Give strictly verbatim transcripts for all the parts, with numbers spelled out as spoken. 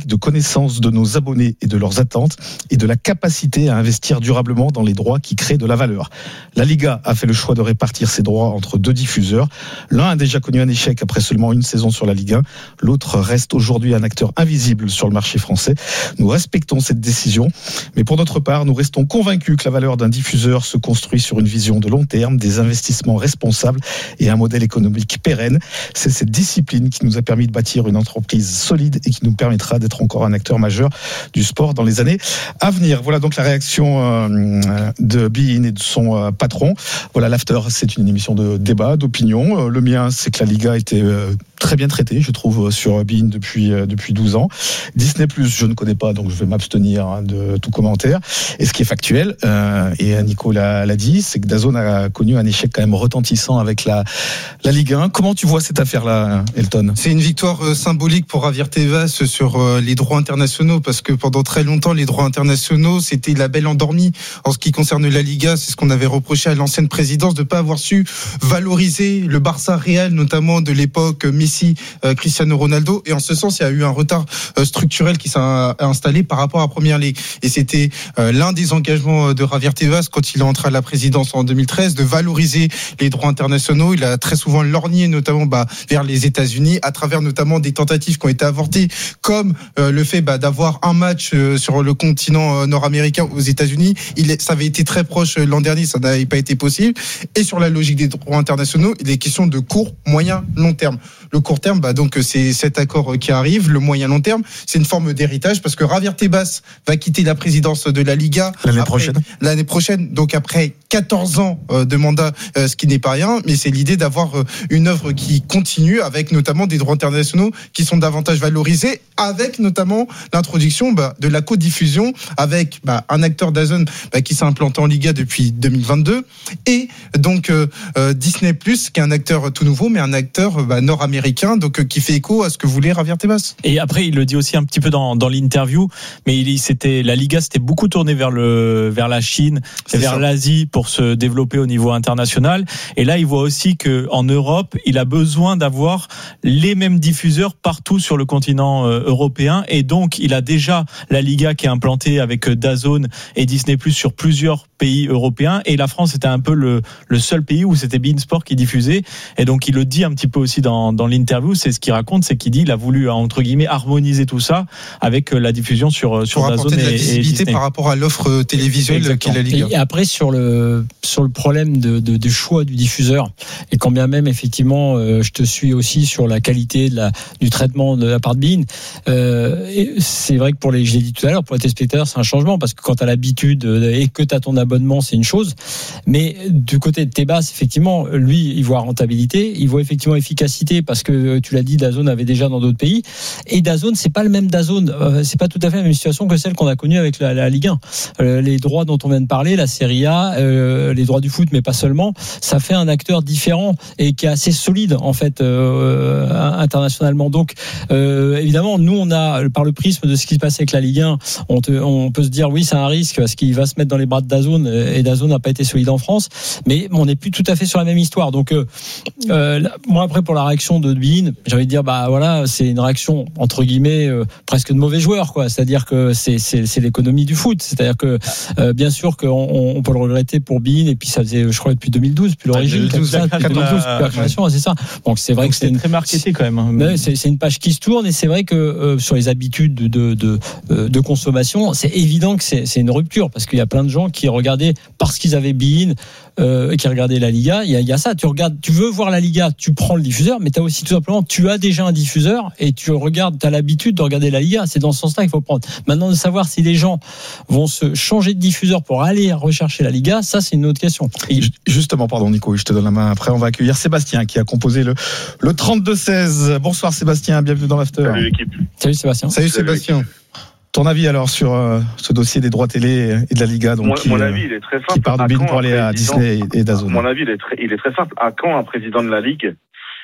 Ligue, de connaissance de nos abonnés et de leurs attentes et de la capacité à investir durablement dans les droits qui créent de la valeur. La Liga a fait le choix de répartir ses droits entre deux diffuseurs. L'un a déjà connu un échec après seulement une saison sur la Ligue un. L'autre reste aujourd'hui un acteur invisible sur le marché français. Nous respectons cette décision, mais pour notre part, nous restons convaincus que la valeur d'un diffuseur se construit sur une vision de long terme, des investissements responsables et un modèle économique pérenne. C'est cette discipline qui nous a permis de bâtir une entreprise solide et qui nous permettra d'être encore un acteur majeur du sport dans les années à venir. Voilà donc la réaction euh, de beIN et de son euh, patron. Voilà, l'After, c'est une émission de débat, d'opinion. Euh, le mien, c'est que la Liga était euh, très bien traitée, je trouve, sur beIN depuis, euh, depuis douze ans. Disney plus, je ne connais pas, donc je vais m'abstenir hein, de tout commentaire. Et ce qui est factuel, euh, et Nico l'a, l'a dit, c'est que DAZN a connu un échec quand même retentissant avec la, la Ligue un. Comment tu vois cette affaire-là, Elton ? C'est une victoire euh, symbolique pour Javier Tebas sur euh, les droits internationaux, parce que pendant très longtemps, les droits internationaux, c'était la belle endormie. En ce qui concerne la Liga, c'est ce qu'on avait reproché à l'ancienne présidence de ne pas avoir su valoriser le Barça Real, notamment de l'époque Messi, euh, Cristiano Ronaldo. Et en ce sens, il y a eu un retard euh, structurel qui s'est installé par rapport à la Première Ligue. Et c'était euh, l'un des engagements de Javier Tebas quand il est entré à la présidence en deux mille treize, de valoriser les droits internationaux. Il a très souvent lorgné notamment bah, vers les États-Unis, à travers notamment des tentatives qui ont été avortées, comme euh, le fait bah, d'avoir un match euh, sur le continent euh, nord-américain aux États-Unis. Il est, ça avait été très proche euh, l'an dernier, ça n'avait pas été possible. Et sur la logique des droits internationaux, il est question de court, moyen, long terme. Le court terme, bah, donc c'est cet accord qui arrive. Le moyen, long terme, c'est une forme d'héritage, parce que Javier Tebas va quitter la présidence de la Liga l'année après, prochaine. L'année prochaine, donc après quatorze ans euh, de mandat, euh, ce qui n'est pas rien, mais c'est l'idée d'avoir euh, une œuvre qui continue, avec notamment des droits internationaux qui sont davantage valorisés, avec notamment l'introduction bah, de la codiffusion, avec bah, un acteur DAZN bah, qui s'est implanté en Liga depuis deux mille vingt-deux, et donc euh, euh, Disney plus, qui est un acteur tout nouveau, mais un acteur bah, nord-américain, donc euh, qui fait écho à ce que voulait Javier Tebas. Et après, il le dit aussi un petit peu dans, dans l'interview, mais il, c'était, la Liga s'était beaucoup tournée vers, le, vers la Chine et vers ça. l'Asie pour se développer au niveau international. Et là, il voit aussi qu'en Europe, il a besoin d'avoir les mêmes diffuseurs partout sur le continent euh, européen. Et donc, il a déjà la Liga qui est implantée avec DAZN et Disney plus sur plusieurs pays européens. Et la France était un peu le, le seul pays où c'était beIN Sport qui diffusait. Et donc, il le dit un petit peu aussi dans, dans l'interview. C'est ce qu'il raconte, c'est qu'il dit il a voulu, entre guillemets, harmoniser tout ça avec la diffusion sur, sur DAZN de la et, visibilité et Disney. Par rapport à l'offre télévisuelle qu'est la Liga. Et après, sur le, sur le problème de, de, de choix du diffuseur, et quand bien même, effectivement, euh, je te suis aussi sur la qualité de la, du traitement de la part de beIN, euh, et c'est vrai que pour les, je l'ai dit tout à l'heure, pour les téléspectateurs, c'est un changement, parce que quand tu as l'habitude et que tu as ton abonnement, c'est une chose. Mais du côté de Tebas, effectivement, lui, il voit rentabilité, il voit effectivement efficacité, parce que tu l'as dit, DAZN avait déjà dans d'autres pays. Et DAZN, c'est pas le même DAZN. Euh, c'est pas tout à fait la même situation que celle qu'on a connue avec la, la Ligue un. Euh, les droits dont on vient de parler, la Serie A, euh, les droits du foot, mais pas seulement, ça fait un acteur différent et qui est assez solide, en fait, euh, internationalement. Donc, euh, évidemment, nous, on a, par le prisme de ce qui se passe avec la Ligue un, on, te, on peut se dire, oui, c'est un risque, parce qu'il va se mettre dans les bras de DAZN, et DAZN n'a pas été solide en France, mais on n'est plus tout à fait sur la même histoire. Donc, euh, euh, moi, après, pour la réaction de beIN, j'ai envie de dire, bah voilà, c'est une réaction, entre guillemets, euh, presque de mauvais joueur, quoi. C'est-à-dire que c'est, c'est, c'est l'économie du foot. C'est-à-dire que, euh, bien sûr qu'on on peut le regretter pour beIN, et puis ça faisait, je crois, depuis deux mille douze, depuis l'origine, deux mille douze, ça, depuis deux mille douze, depuis la création, c'est ça. Donc c'est vrai Donc que c'est une, une, très marketé quand même. Ouais, c'est, c'est une page qui se tourne, et c'est vrai que euh, sur les habitudes de, de, de, de consommation, c'est évident que c'est, c'est une rupture, parce qu'il y a plein de gens qui regardaient parce qu'ils avaient beIN, euh, qui regardaient la Liga. Il y a, il y a ça. Tu regardes, tu veux voir la Liga, tu prends le diffuseur, mais tu as aussi tout simplement, tu as déjà un diffuseur et tu regardes, tu as l'habitude de regarder la Liga. C'est dans ce sens-là qu'il faut prendre. Maintenant, de savoir si les gens vont se changer de diffuseur pour aller rechercher la Liga, ça, c'est une autre question. Et justement, pardon, Nico, je te donne la main. Après, on va accueillir Sébastien qui a composé le, le trente-deux seize. Bonsoir Sébastien, bienvenue dans l'After. Salut l'équipe. Salut Sébastien. Salut, Salut Sébastien. Ton avis alors sur euh, ce dossier des droits télé et de la Liga, donc Mon, qui, mon euh, avis, il est très simple. qui part de beIN pour aller à Disney et, et DAZN. Mon avis, il est, très, il est très simple. À quand un président de la Ligue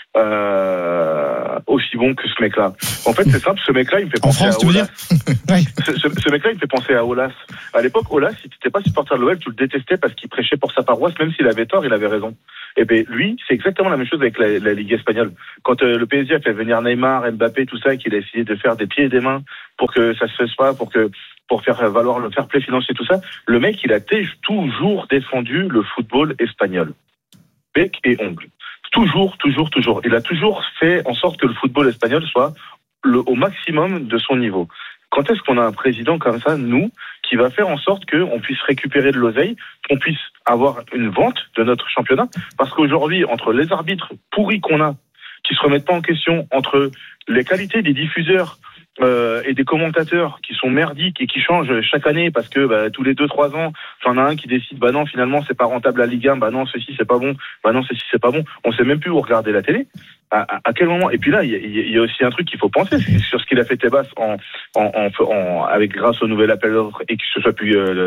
euh, aussi bon que ce mec-là. En fait, c'est simple, ce mec-là, il me fait penser en France, à tu veux dire Oui. ce, ce, ce mec-là, il me fait penser à Aulas. À l'époque, Aulas, si tu n'étais pas supporter de l'O L, tu le détestais parce qu'il prêchait pour sa paroisse, même s'il avait tort, il avait raison. Et ben lui, c'est exactement la même chose avec la, la Ligue espagnole. Quand euh, le P S G a fait venir Neymar, Mbappé, tout ça, et qu'il a essayé de faire des pieds et des mains pour que ça se fasse pas, pour que pour faire valoir le fair play financier, tout ça, le mec, il a t- toujours défendu le football espagnol. Bec et ongle. Toujours, toujours, toujours. Il a toujours fait en sorte que le football espagnol soit le, au maximum de son niveau. Quand est-ce qu'on a un président comme ça, nous, qui va faire en sorte qu'on puisse récupérer de l'oseille, qu'on puisse avoir une vente de notre championnat? Parce qu'aujourd'hui, entre les arbitres pourris qu'on a, qui se remettent pas en question, entre les qualités des diffuseurs euh, et des commentateurs qui sont merdiques et qui changent chaque année parce que bah, tous les deux trois ans, t'en as un qui décide bah non finalement c'est pas rentable la Ligue un, bah non ceci c'est pas bon, bah non ceci c'est pas bon. On sait même plus où regarder la télé. À, à, à quel moment? Et puis là il y, y, y a aussi un truc qu'il faut penser c'est sur ce qu'il a fait Tebas en, en, en, en avec grâce au nouvel appel d'offres et que ce soit plus euh,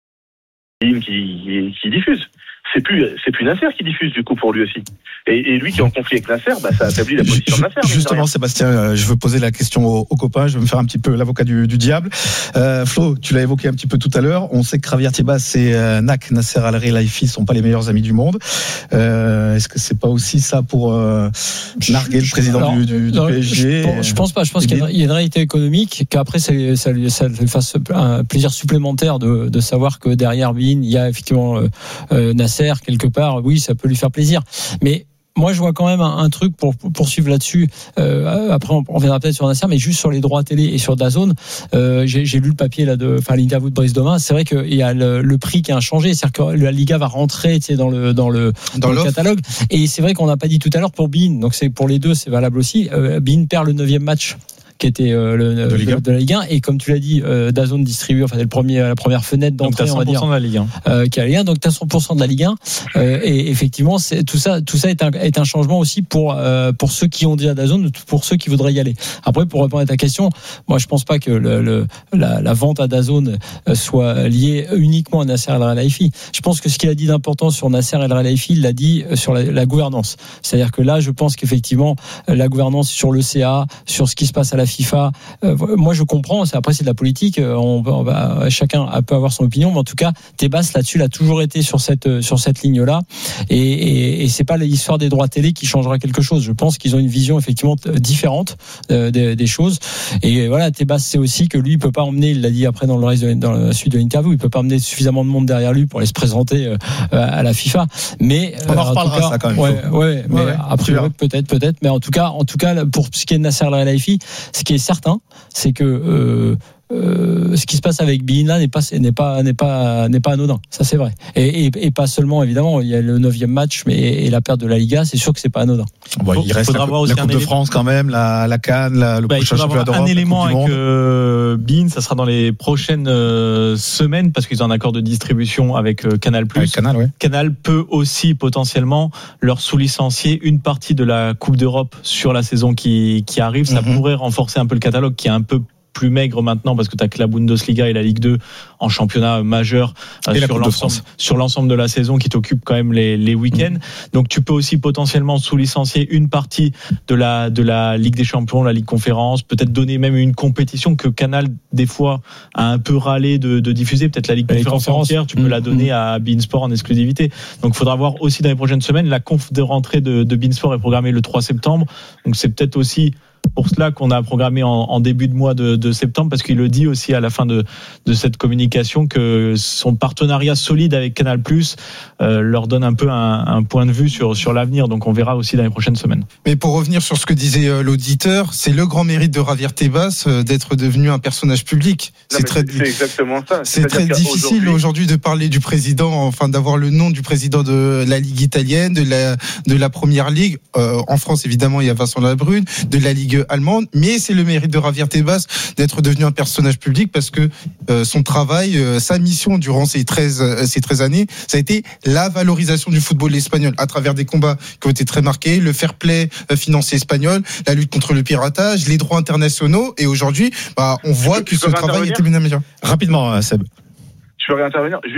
le qui, qui, qui diffuse. C'est plus, c'est plus Nasser qui diffuse du coup pour lui aussi. Et, et lui qui est en conflit avec Nasser, bah, ça affaiblit la position de Nasser. Justement, Sébastien, je veux poser la question aux, aux copains. Je vais me faire un petit peu l'avocat du, du diable. Euh, Flo, tu l'as évoqué un petit peu tout à l'heure. On sait que Javier Tebas et euh, N A C, Nasser Al-Khelaifi, sont pas les meilleurs amis du monde. Euh, est-ce que c'est pas aussi ça pour euh, narguer le président alors, du, du, du P S G? Je pense, je pense pas. Je pense qu'il y a une réalité économique, qu'après ça, ça, ça lui fasse un plaisir supplémentaire de, de savoir que derrière Bein, il y a effectivement euh, Nasser quelque part. Oui, ça peut lui faire plaisir. Mais moi, je vois quand même un, un truc pour, pour poursuivre là-dessus. Euh, après, on, on reviendra peut-être sur Nasser, mais juste sur les droits télé et sur DAZN, euh, j'ai, j'ai lu le papier là de, enfin l'interview de Brice Domin. C'est vrai qu'il y a le, le prix qui a changé, c'est-à-dire que la Liga va rentrer, tu sais, dans le dans le dans, dans le catalogue. Et c'est vrai qu'on n'a pas dit tout à l'heure pour Bein. Donc c'est pour les deux, c'est valable aussi. Euh, Bein perd le neuvième match qui était euh, le, de, Ligue de, de la Ligue un, et comme tu l'as dit, euh, DAZN distribue, enfin c'est le premier, la première fenêtre d'entrée, on va dire, de la Ligue un, euh, qui a la Ligue un, donc t'as cent pour cent de la Ligue un, euh, et effectivement, c'est, tout ça, tout ça est un, est un changement aussi pour euh, pour ceux qui ont déjà DAZN, pour ceux qui voudraient y aller. Après, pour répondre à ta question, moi je pense pas que le, le la, la vente à DAZN soit liée uniquement à Nasser El-Khelaifi. Je pense que ce qu'il a dit d'important sur Nasser El-Khelaifi, il l'a dit sur la, la gouvernance. C'est-à-dire que là, je pense qu'effectivement, la gouvernance sur le C A, sur ce qui se passe à la FIFA. Euh, moi, je comprends. C'est, après, c'est de la politique. On, on va, chacun peut avoir son opinion, mais en tout cas, Tebas là-dessus, il a toujours été sur cette sur cette ligne-là. Et, et, et c'est pas l'histoire des droits télé qui changera quelque chose. Je pense qu'ils ont une vision effectivement différente euh, des, des choses. Et voilà, Tebas, c'est aussi que lui, il peut pas emmener. Il l'a dit après dans le reste de, dans la suite de l'interview, il peut pas emmener suffisamment de monde derrière lui pour aller se présenter euh, à la FIFA. Mais on en euh, reparlera en tout cas, ça quand même. Ouais, ouais, mais ouais, après peut-être, peut-être. Mais en tout cas, en tout cas, pour ce qui est de Nasser El-Khelaifi, ce qui est certain, c'est que euh, euh, ce qui se passe avec Bein là n'est pas n'est pas n'est pas n'est pas anodin, ça c'est vrai, et, et, et pas seulement évidemment, il y a le neuvième match, mais et la perte de la Liga, c'est sûr que c'est pas anodin. Bon, il reste la, la Coupe de France quand même, la, la CAN, la, le bah, prochain championnat d'Europe. Un élément avec euh, Bein, ça sera dans les prochaines euh, semaines parce qu'ils ont un accord de distribution avec euh, Canal+. Avec Canal, ouais. Canal peut aussi potentiellement leur sous-licencier une partie de la Coupe d'Europe sur la saison qui qui arrive. Ça mm-hmm. pourrait renforcer un peu le catalogue qui est un peu plus maigre maintenant parce que tu as que la Bundesliga et la Ligue deux en championnat majeur euh, sur, l'ensemble, sur l'ensemble de la saison qui t'occupe quand même les, les week-ends. Mmh. Donc tu peux aussi potentiellement sous-licencier une partie de la, de la Ligue des Champions, la Ligue Conférence, peut-être donner même une compétition que Canal des fois a un peu râlé de, de diffuser, peut-être la Ligue la Conférence entière, tu peux mmh. la donner à beIN Sport en exclusivité. Donc il faudra voir aussi dans les prochaines semaines. La conf de rentrée de, de beIN Sport est programmée le trois septembre, donc c'est peut-être aussi pour cela qu'on a programmé en, en début de mois de, de septembre, parce qu'il le dit aussi à la fin de, de cette communication que son partenariat solide avec Canal+, euh, leur donne un peu un, un point de vue sur, sur l'avenir. Donc on verra aussi dans les prochaines semaines. Mais pour revenir sur ce que disait euh, l'auditeur, c'est le grand mérite de Javier Tebas euh, d'être devenu un personnage public. Non, c'est, très, c'est exactement ça. C'est très difficile aujourd'hui de parler du président, enfin d'avoir le nom du président de la Ligue italienne, de la, de la Première Ligue. Euh, en France, évidemment, il y a Vincent Labrune, de la Ligue allemande, mais c'est le mérite de Javier Tebas d'être devenu un personnage public parce que euh, son travail, euh, sa mission durant ces treize, euh, ces treize années, ça a été la valorisation du football espagnol à travers des combats qui ont été très marqués, le fair play euh, financier espagnol, la lutte contre le piratage, les droits internationaux, et aujourd'hui, bah, on voit que ce travail était bien amélioré. Rapidement, Seb. Je peux réintervenir juste.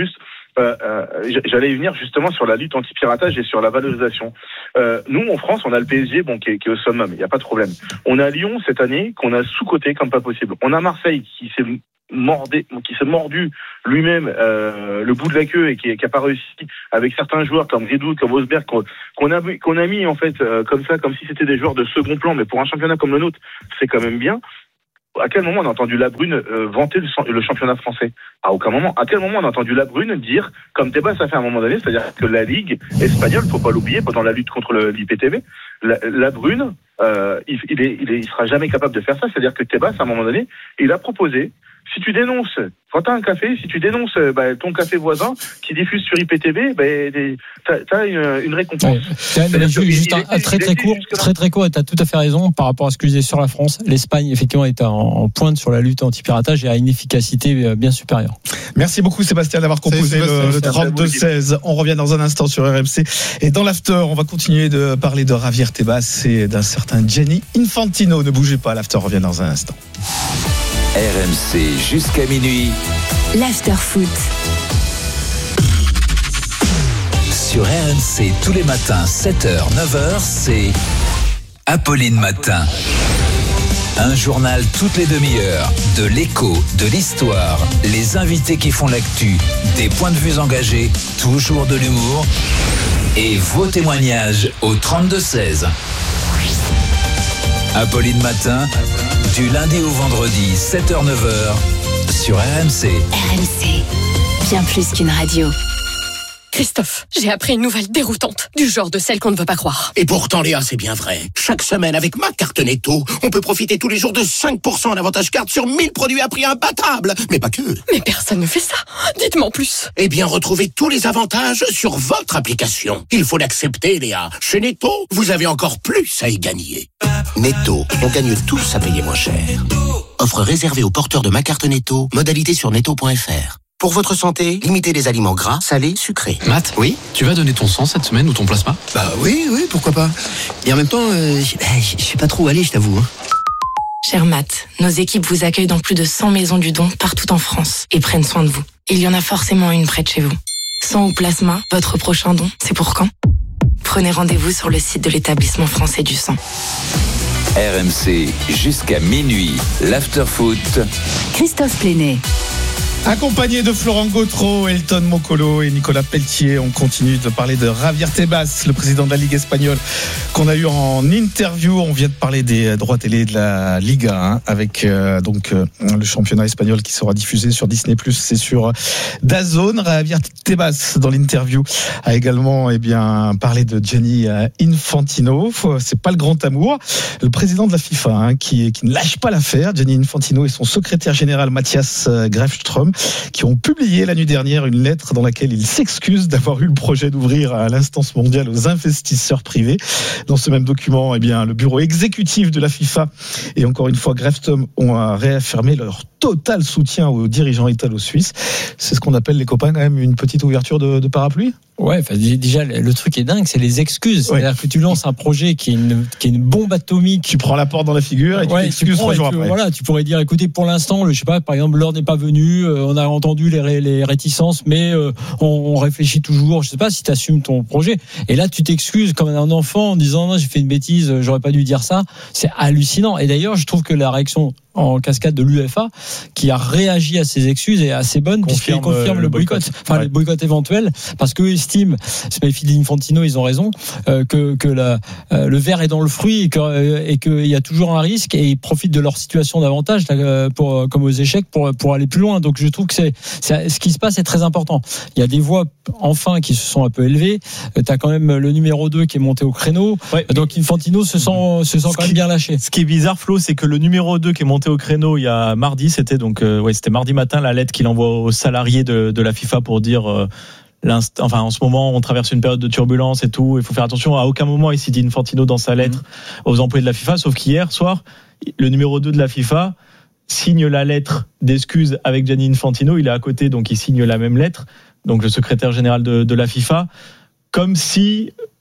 Euh, euh, j'allais y venir justement sur la lutte anti-piratage et sur la valorisation. Euh, nous, en France, on a le P S G, bon, qui est, qui est au summum, il n'y a pas de problème. On a Lyon cette année qu'on a sous-coté comme pas possible. On a Marseille qui s'est mordé, qui s'est mordu lui-même euh, le bout de la queue et qui, qui a pas réussi avec certains joueurs comme Ridoud, comme Osberg, qu'on, qu'on a qu'on a mis en fait euh, comme ça, comme si c'était des joueurs de second plan, mais pour un championnat comme le nôtre, c'est quand même bien. À quel moment on a entendu Labrune euh, vanter le, le championnat français ? À aucun moment. À quel moment on a entendu Labrune dire, comme Tebas a fait à un moment donné, c'est-à-dire que la Ligue espagnole, faut pas l'oublier, pendant la lutte contre le, l'I P T V, la, Labrune, euh, il, il, est, il, est, il sera jamais capable de faire ça. C'est-à-dire que Tebas, à un moment donné, il a proposé, si tu dénonces, quand t'as un café, si tu dénonces bah, ton café voisin qui diffuse sur I P T V, bah, t'as, t'as une, une récompense. Ouais. Mais juste, juste un, un très très court, très très court, et t'as tout à fait raison par rapport à ce que je disais sur la France. L'Espagne, effectivement, est en, en pointe sur la lutte anti-piratage et a une efficacité bien supérieure. Merci beaucoup Sébastien d'avoir composé le, le trente-deux seize. On revient dans un instant sur R M C. Et dans l'after, on va continuer de parler de Javier Tebas et d'un certain Gianni Infantino. Ne bougez pas, l'after revient dans un instant. R M C jusqu'à minuit. L'after foot. Sur R M C tous les matins, sept heures, neuf heures, c'est Apolline Matin. Un journal toutes les demi-heures, de l'écho, de l'histoire, les invités qui font l'actu, des points de vue engagés, toujours de l'humour et vos témoignages au trente-deux seize. Apolline Matin, du lundi au vendredi, sept heures neuf heures, sur R M C. R M C, bien plus qu'une radio. Christophe, j'ai appris une nouvelle déroutante, du genre de celle qu'on ne veut pas croire. Et pourtant, Léa, c'est bien vrai. Chaque semaine, avec ma carte Netto, on peut profiter tous les jours de cinq pour cent d'avantage carte sur mille produits à prix imbattable. Mais pas que. Mais personne ne fait ça. Dites-moi en plus. Eh bien, retrouvez tous les avantages sur votre application. Il faut l'accepter, Léa. Chez Netto, vous avez encore plus à y gagner. Netto, on gagne tous à payer moins cher. Offre réservée aux porteurs de ma carte Netto. Modalité sur netto point f r. Pour votre santé, limitez les aliments gras, salés, sucrés. Matt, oui, tu vas donner ton sang cette semaine ou ton plasma ? Bah oui, oui, pourquoi pas. Et en même temps, euh, je sais pas trop où aller, je t'avoue. Hein. Cher Matt, nos équipes vous accueillent dans plus de cent maisons du don partout en France et prennent soin de vous. Il y en a forcément une près de chez vous. Sang ou plasma, votre prochain don, c'est pour quand ? Prenez rendez-vous sur le site de l'établissement français du sang. R M C jusqu'à minuit, l'after-foot. Christophe Plénet. Accompagné de Florent Gautreau, Elton Mokolo et Nicolas Pelletier, on continue de parler de Javier Tebas, le président de la Ligue espagnole, qu'on a eu en interview. On vient de parler des droits télé de la Liga, hein, avec euh, donc euh, le championnat espagnol qui sera diffusé sur Disney plus, c'est sur DAZN. Javier Tebas, dans l'interview, a également eh bien parlé de Gianni Infantino. C'est pas le grand amour, le président de la FIFA, hein, qui, qui ne lâche pas l'affaire. Gianni Infantino et son secrétaire général Matthias Grefström, qui ont publié la nuit dernière une lettre dans laquelle ils s'excusent d'avoir eu le projet d'ouvrir à l'instance mondiale aux investisseurs privés. Dans ce même document, eh bien, le bureau exécutif de la FIFA et encore une fois Grefström ont réaffirmé leur total soutien aux dirigeants italo-suisses. C'est ce qu'on appelle, les copains, quand même une petite ouverture de, de parapluie. Ouais, enfin, déjà, le truc est dingue, c'est les excuses. Ouais. C'est-à-dire que tu lances un projet qui est une, qui est une bombe atomique. Tu prends la porte dans la figure et ouais, tu t'excuses trois jours tu, après. Voilà, tu pourrais dire, écoutez, pour l'instant, le, je sais pas, par exemple, l'heure n'est pas venue, euh, on a entendu les, ré, les réticences, mais euh, on, on réfléchit toujours. Je sais pas si tu assumes ton projet. Et là, tu t'excuses comme un enfant en disant, non, j'ai fait une bêtise, j'aurais pas dû dire ça. C'est hallucinant. Et d'ailleurs, je trouve que la réaction en cascade de l'U F A, qui a réagi à ces excuses est assez bonne, puisqu'il confirme le boycott, boycott. enfin ouais. le boycott éventuel, parce qu'eux estiment, Smefield et Infantino, ils ont raison, euh, que, que la, euh, le verre est dans le fruit et qu'il euh, et que y a toujours un risque, et ils profitent de leur situation d'avantage là, pour, comme aux échecs pour, pour aller plus loin. Donc je trouve que c'est, c'est ce qui se passe est très important. Il y a des voix enfin qui se sont un peu élevées. Tu as quand même le numéro deux qui est monté au créneau. Ouais. Donc Infantino se sent, se sent quand même bien lâché. Ce qui est bizarre, Flo, c'est que le numéro deux qui est monté au créneau il y a mardi, c'était donc euh, ouais, c'était mardi matin, la lettre qu'il envoie aux salariés de, de la FIFA pour dire euh, enfin en ce moment on traverse une période de turbulence et tout, il faut faire attention. À aucun moment il s'est dit Infantino dans sa lettre mmh. aux employés de la FIFA, sauf qu'hier soir le numéro deux de la FIFA signe la lettre d'excuses avec Gianni Infantino, il est à côté donc il signe la même lettre, donc le secrétaire général de, de la FIFA, comme si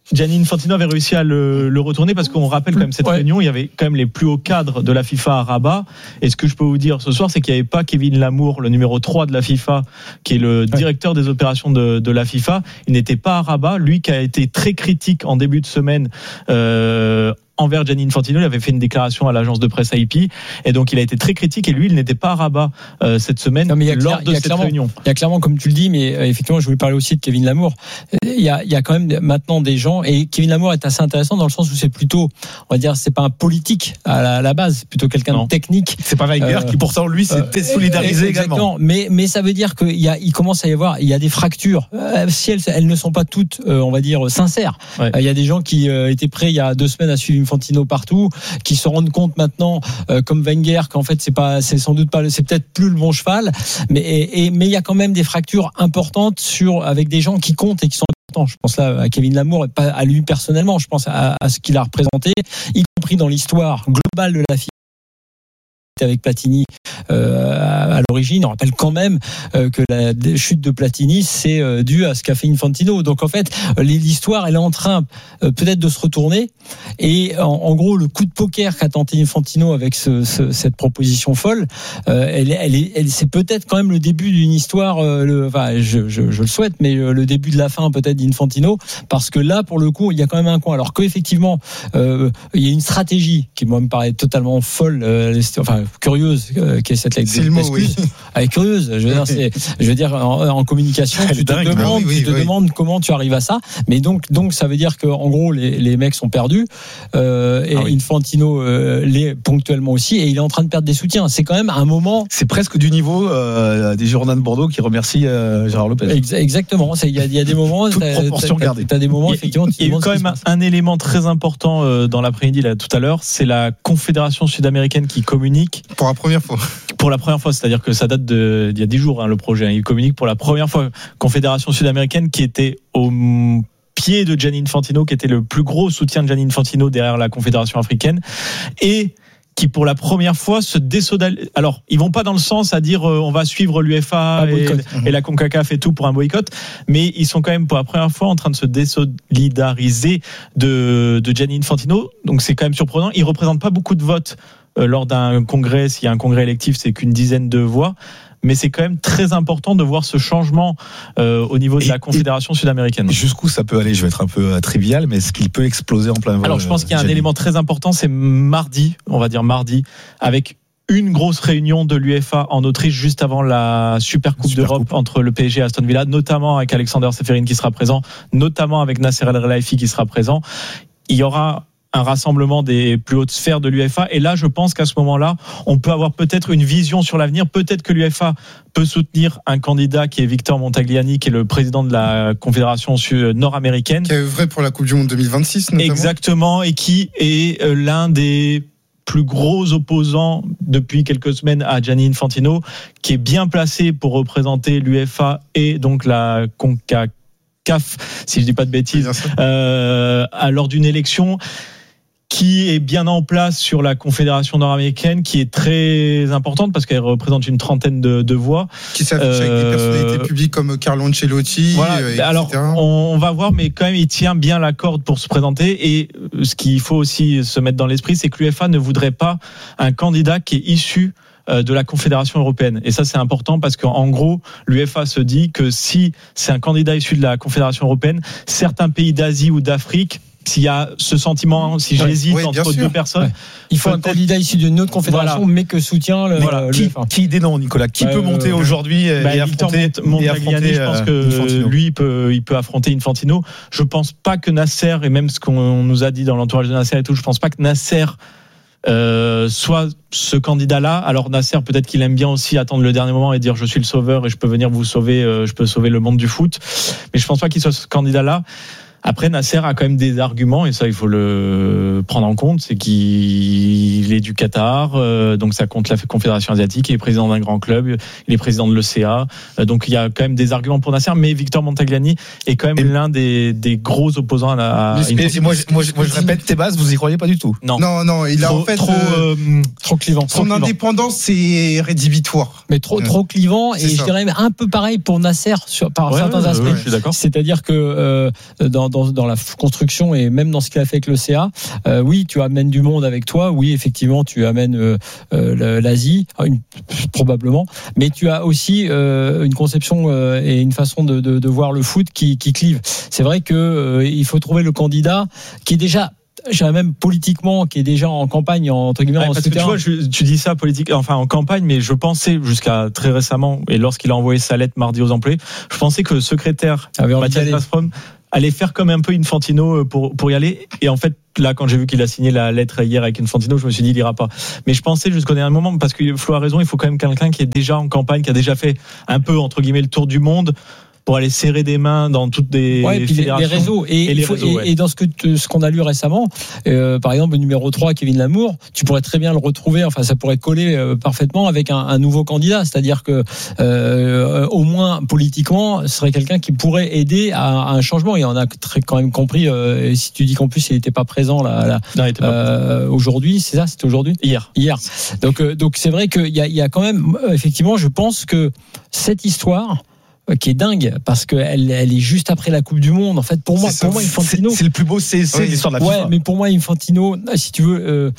Gianni Infantino avait réussi à le, le retourner parce qu'on rappelle quand même cette ouais. réunion, il y avait quand même les plus hauts cadres de la FIFA à Rabat. Et ce que je peux vous dire ce soir, c'est qu'il n'y avait pas Kevin Lamour, le numéro trois de la FIFA, qui est le directeur des opérations de, de la FIFA. Il n'était pas à Rabat. Lui qui a été très critique en début de semaine euh, envers Gianni Infantino, il avait fait une déclaration à l'agence de presse A I P et donc il a été très critique et lui il n'était pas à Rabat euh, cette semaine non, mais lors de cette réunion. Il y a clairement, comme tu le dis, mais euh, effectivement je voulais parler aussi de Kevin Lamour. Il y a, il y a quand même maintenant des gens et Kevin Lamour est assez intéressant dans le sens où c'est plutôt, on va dire, c'est pas un politique à la, à la base, c'est plutôt quelqu'un non. de technique. C'est pas Wenger euh, qui pourtant lui s'était euh, solidarisé également. Mais mais ça veut dire qu'il y a, il commence à y avoir, il y a des fractures. Euh, si elles, elles ne sont pas toutes, euh, on va dire, sincères. Ouais. Euh, il y a des gens qui euh, étaient prêts il y a deux semaines à suivre Infantino partout, qui se rendent compte maintenant, euh, comme Wenger, qu'en fait c'est pas, c'est sans doute pas, c'est peut-être plus le bon cheval, mais et, et, mais il y a quand même des fractures importantes sur avec des gens qui comptent et qui sont importants. Je pense là à Kevin Lamour et pas à lui personnellement. Je pense à, à ce qu'il a représenté, y compris dans l'histoire globale de la FIFA avec Platini euh, à, à l'origine. On rappelle quand même euh, que la chute de Platini c'est euh, dû à ce qu'a fait Infantino. Donc en fait l'histoire elle est en train euh, peut-être de se retourner et en, en gros le coup de poker qu'a tenté Infantino avec ce, ce, cette proposition folle euh, elle, elle, est, elle c'est peut-être quand même le début d'une histoire euh, le, enfin je, je, je le souhaite mais le début de la fin peut-être d'Infantino parce que là pour le coup il y a quand même un coin alors qu'effectivement euh, il y a une stratégie qui moi me paraît totalement folle euh, enfin curieuse euh, qui est cette c'est le mot oui. Elle est curieuse je veux dire c'est je veux dire en, en communication elle tu te dingue, demandes oui, oui, tu te oui. demandes comment tu arrives à ça mais donc donc ça veut dire que en gros les les mecs sont perdus euh, et ah oui. Infantino euh, l'est ponctuellement aussi et il est en train de perdre des soutiens c'est quand même un moment c'est presque du niveau euh, des Girondins de Bordeaux qui remercient euh, Gérard Lopez Ex- exactement c'est il y a il y a des moments toute proportion gardée t'as des moments effectivement il y a quand même un, un élément très important euh, dans l'après-midi là tout à l'heure c'est la Confédération sud-américaine qui communique pour la première fois. Pour la première fois, c'est-à-dire que ça date de, d'il y a dix jours, hein, le projet. Hein. Il communique pour la première fois. Confédération sud-américaine qui était au pied de Gianni Infantino, qui était le plus gros soutien de Gianni Infantino derrière la Confédération africaine. Et qui pour la première fois se désolidarisent. Alors, ils vont pas dans le sens à dire euh, on va suivre l'U F A et, et la CONCACAF et tout pour un boycott, mais ils sont quand même pour la première fois en train de se désolidariser de, de Gianni Infantino. Donc c'est quand même surprenant. Ils représentent pas beaucoup de votes euh, lors d'un congrès. S'il y a un congrès électif, c'est qu'une dizaine de voix. Mais c'est quand même très important de voir ce changement euh, au niveau de et, la Confédération sud-américaine. Jusqu'où ça peut aller ? Je vais être un peu euh, trivial, mais est-ce qu'il peut exploser en plein vol ? Alors je pense qu'il y a un Gianni. élément très important, c'est mardi, on va dire mardi, avec une grosse réunion de l'U F A en Autriche juste avant la Super Coupe Super d'Europe coupe. entre le P S G et Aston Villa, notamment avec Alexander Seferin qui sera présent, notamment avec Nasser El Khelaifi qui sera présent. Il y aura un rassemblement des plus hautes sphères de l'U F A. Et là, je pense qu'à ce moment-là, on peut avoir peut-être une vision sur l'avenir. Peut-être que l'U F A peut soutenir un candidat qui est Victor Montagliani, qui est le président de la Confédération nord-américaine. Qui est vrai pour la Coupe du Monde deux mille vingt-six, notamment. Exactement, et qui est l'un des plus gros opposants depuis quelques semaines à Gianni Infantino, qui est bien placé pour représenter l'U F A et donc la CONCACAF, si je dis pas de bêtises, euh, à lors d'une élection qui est bien en place sur la Confédération nord-américaine, qui est très importante parce qu'elle représente une trentaine de, de voix. Qui s'affiche euh, avec des personnalités publiques comme Carlo Ancelotti. Voilà. Euh, Alors, on va voir, mais quand même, il tient bien la corde pour se présenter. Et ce qu'il faut aussi se mettre dans l'esprit, c'est que l'U F A ne voudrait pas un candidat qui est issu de la Confédération européenne. Et ça, c'est important parce qu'en gros, l'U F A se dit que si c'est un candidat issu de la Confédération européenne, certains pays d'Asie ou d'Afrique, s'il y a ce sentiment, si j'hésite oui, entre deux personnes, ouais. il faut un candidat issu d'une autre confédération, voilà. mais que soutient le, voilà. le qui, qui des noms, Nicolas, qui euh, peut monter euh, aujourd'hui bah, et Victor affronter, Montagliani, et affronter, je pense que Infantino. lui il peut, il peut affronter Infantino. Je pense pas que Nasser, et même ce qu'on nous a dit dans l'entourage de Nasser et tout, je pense pas que Nasser Euh, soit ce candidat-là. Alors Nasser, peut-être qu'il aime bien aussi attendre le dernier moment et dire je suis le sauveur et je peux venir vous sauver, euh, je peux sauver le monde du foot. Mais je pense pas qu'il soit ce candidat-là. Après, Nasser a quand même des arguments, et ça, il faut le prendre en compte, c'est qu'il est du Qatar, euh, donc ça compte la Confédération asiatique, il est président d'un grand club, il est président de l'E C A, euh, donc il y a quand même des arguments pour Nasser, mais Victor Montagliani est quand même et l'un des, des gros opposants à la... À mais, moi, je, moi, je, moi, je répète, Tebas, vous y croyez pas du tout ? Non, non, non il a trop, en fait... Trop, euh, trop clivant. Son trop indépendance, c'est rédhibitoire. Mais trop, euh, trop clivant, et ça. Je dirais un peu pareil pour Nasser sur, par ouais, certains aspects. Ouais, je suis d'accord. C'est-à-dire que euh, dans dans, dans la construction et même dans ce qu'il a fait avec le C A. Euh, oui, tu amènes du monde avec toi. Oui, effectivement, tu amènes euh, euh, l'Asie, une, probablement. Mais tu as aussi euh, une conception euh, et une façon de, de, de voir le foot qui, qui clive. C'est vrai que euh, il faut trouver le candidat qui est déjà, j'ai même politiquement, qui est déjà en campagne, entre guillemets, ouais, en parce que tu vois, je, tu dis ça politique, enfin en campagne, mais je pensais jusqu'à très récemment, et lorsqu'il a envoyé sa lettre mardi aux employés, je pensais que le secrétaire Mathias Gazprom allait faire comme un peu Infantino pour pour y aller. Et en fait, là, quand j'ai vu qu'il a signé la lettre hier avec Infantino, je me suis dit, il ira pas. Mais je pensais jusqu'au dernier moment, parce que Flo a raison, il faut quand même quelqu'un qui est déjà en campagne, qui a déjà fait un peu, entre guillemets, le tour du monde, pour aller serrer des mains dans toutes des ouais, et puis fédérations. Les réseaux. Et, et, les faut, réseaux, et, ouais. et dans ce, que, ce qu'on a lu récemment, euh, par exemple, le numéro trois, Kevin Lamour, tu pourrais très bien le retrouver, enfin, ça pourrait coller euh, parfaitement avec un, un nouveau candidat. C'est-à-dire que, euh, au moins, politiquement, ce serait quelqu'un qui pourrait aider à, à un changement. Et on a très, quand même compris, euh, si tu dis qu'en plus, il n'était pas présent là, là non, il était pas euh, présent. Aujourd'hui, c'est ça, c'était aujourd'hui? Hier. Hier. Donc, euh, donc c'est vrai qu'il y a, il y a quand même, effectivement, je pense que cette histoire, qui est dingue parce qu'elle elle est juste après la Coupe du Monde. En fait, pour moi, c'est pour moi Infantino, c'est, c'est le plus beau C S C oui, de l'histoire de la FIFA. Ouais, mais pour moi, Infantino, si tu veux, euh,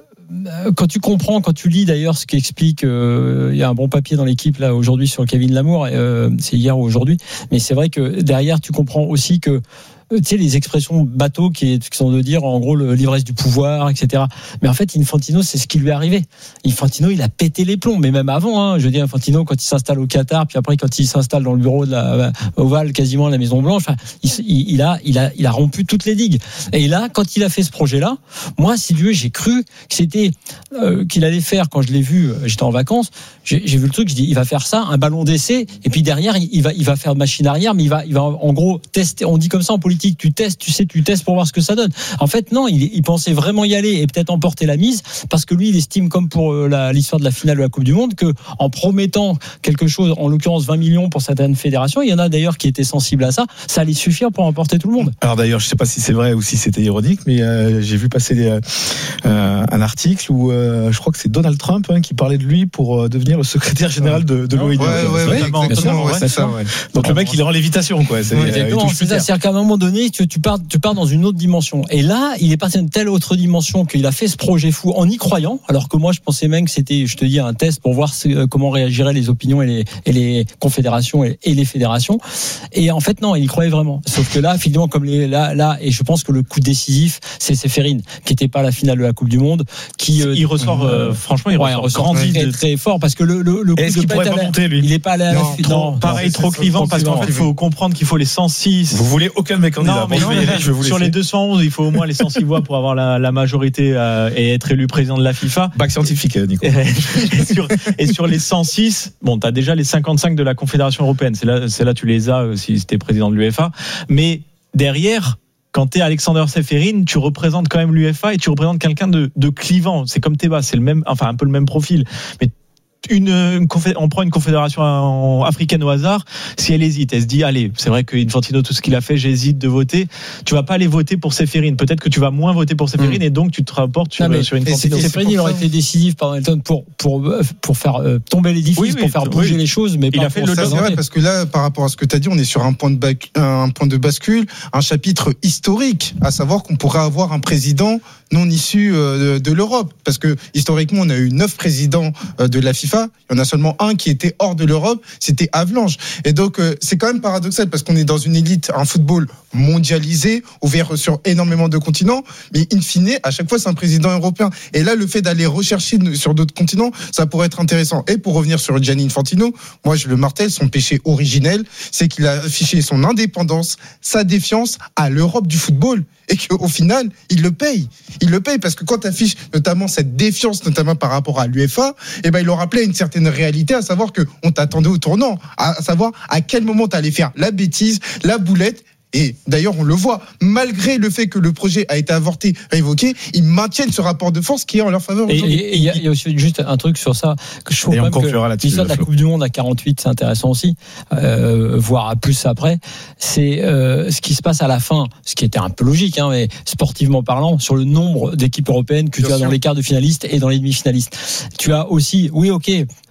quand tu comprends, quand tu lis d'ailleurs ce qui explique, euh, il y a un bon papier dans l'équipe là aujourd'hui sur Kevin Lamour, euh, c'est hier ou aujourd'hui, mais c'est vrai que derrière, tu comprends aussi que tu sais, les expressions bateaux qui, qui sont de dire en gros le, l'ivresse du pouvoir, et cetera. Mais en fait, Infantino, c'est ce qui lui est arrivé. Infantino, il a pété les plombs, mais même avant, hein, je veux dire, Infantino, quand il s'installe au Qatar, puis après quand il s'installe dans le bureau de la Oval, quasiment à la Maison Blanche, enfin, il, il, il a, il a, il a rompu toutes les digues. Et là, quand il a fait ce projet-là, moi, si tu veux, j'ai cru que c'était euh, qu'il allait faire. Quand je l'ai vu, j'étais en vacances, j'ai, j'ai vu le truc, je dis, il va faire ça, un ballon d'essai, et puis derrière, il, il va, il va faire machine arrière, mais il va, il va en gros tester. On dit comme ça en politique. Tu testes, tu sais, tu testes pour voir ce que ça donne. En fait, non, il, il pensait vraiment y aller et peut-être emporter la mise parce que lui, il estime, comme pour la, l'histoire de la finale de la Coupe du Monde, que en promettant quelque chose, en l'occurrence vingt millions pour certaines fédérations, il y en a d'ailleurs qui étaient sensibles à ça, ça allait suffire pour emporter tout le monde. Alors d'ailleurs, je sais pas si c'est vrai ou si c'était ironique, mais euh, j'ai vu passer des, euh, un article où euh, je crois que c'est Donald Trump hein, qui parlait de lui pour euh, devenir le secrétaire général de, de l'O N U. Ouais, ouais, ouais, exactement, ouais, c'est ça. Ouais. Donc le mec, il est en lévitation, quoi. C'est, ouais, exactement, c'est ça. C'est-à-dire qu'à un moment donné, tu, tu pars, tu pars dans une autre dimension. Et là, il est parti dans une telle autre dimension qu'il a fait ce projet fou en y croyant. Alors que moi, je pensais même que c'était, je te dis, un test pour voir ce, comment réagiraient les opinions et les, et les confédérations et, et les fédérations. Et en fait, non, il y croyait vraiment. Sauf que là, finalement, comme les, là, là, et je pense que le coup décisif, c'est Ceferin, qui n'était pas à la finale de la Coupe du Monde, qui, il euh, ressort, euh, franchement, il ouais, ressort grandi très, de... très fort parce que le, le, le coup Est-ce de bête, monter, lui il n'est pas allé à la finale. Pareil, trop clivant parce qu'en fait, il faut comprendre qu'il faut les cent six. Vous voulez aucun de mes candidats. Non, mais non, mais je vais vous sur les deux cent onze, il faut au moins les cent six voix pour avoir la, la majorité euh, et être élu président de la FIFA. Bac scientifique, Nico. et, sur, et sur les cent six, bon, t'as déjà les cinquante-cinq de la Confédération européenne. C'est là, c'est là tu les as euh, si t'es président de l'U F A. Mais derrière, quand t'es Alexander Ceferin, tu représentes quand même l'U F A et tu représentes quelqu'un de, de clivant. C'est comme Tebas, c'est le même, enfin un peu le même profil. Mais Une, une on prend une confédération africaine au hasard, si elle hésite, elle se dit allez, c'est vrai que Infantino, tout ce qu'il a fait, j'hésite de voter, tu vas pas aller voter pour Ceferin, peut-être que tu vas moins voter pour Ceferin mmh. et donc tu te rapportes sur, non, sur Infantino. Ceferin, il aurait été décisif par Elton pour, pour, pour faire euh, tomber l'édifice, oui, oui, pour faire bouger oui. les choses, mais il pas a fait pour le ça, c'est vrai, parce que là, par rapport à ce que tu as dit, on est sur un point de, bac, un point de bascule, un chapitre historique, à savoir qu'on pourrait avoir un président non issu de, de l'Europe, parce que historiquement, on a eu neuf présidents de la FIFA, il y en a seulement un qui était hors de l'Europe, c'était Avalanche. Et donc, euh, c'est quand même paradoxal parce qu'on est dans une élite, un football mondialisé, ouvert sur énormément de continents, mais in fine, à chaque fois, c'est un président européen. Et là, le fait d'aller rechercher sur d'autres continents, ça pourrait être intéressant. Et pour revenir sur Gianni Infantino, moi, je le martèle, son péché originel, c'est qu'il a affiché son indépendance, sa défiance à l'Europe du football. Et qu'au final, il le paye. Il le paye parce que quand tu affiches notamment cette défiance, notamment par rapport à l'U F A, eh ben, il aura rappelé une certaine réalité, à savoir qu'on t'attendait au tournant, à savoir à quel moment tu allais faire la bêtise, la boulette. Et d'ailleurs, on le voit, malgré le fait que le projet a été avorté, révoqué, ils maintiennent ce rapport de force qui est en leur faveur. Et il y, y a aussi juste un truc sur ça que je trouve quand même que l'histoire de la Coupe du Monde à quarante-huit, c'est intéressant aussi, euh, voire à plus après. C'est euh, ce qui se passe à la fin, ce qui était un peu logique, hein, mais sportivement parlant, sur le nombre d'équipes européennes que Bien tu as sûr. Dans les quarts de finalistes et dans les demi-finalistes. Tu as aussi, oui, ok.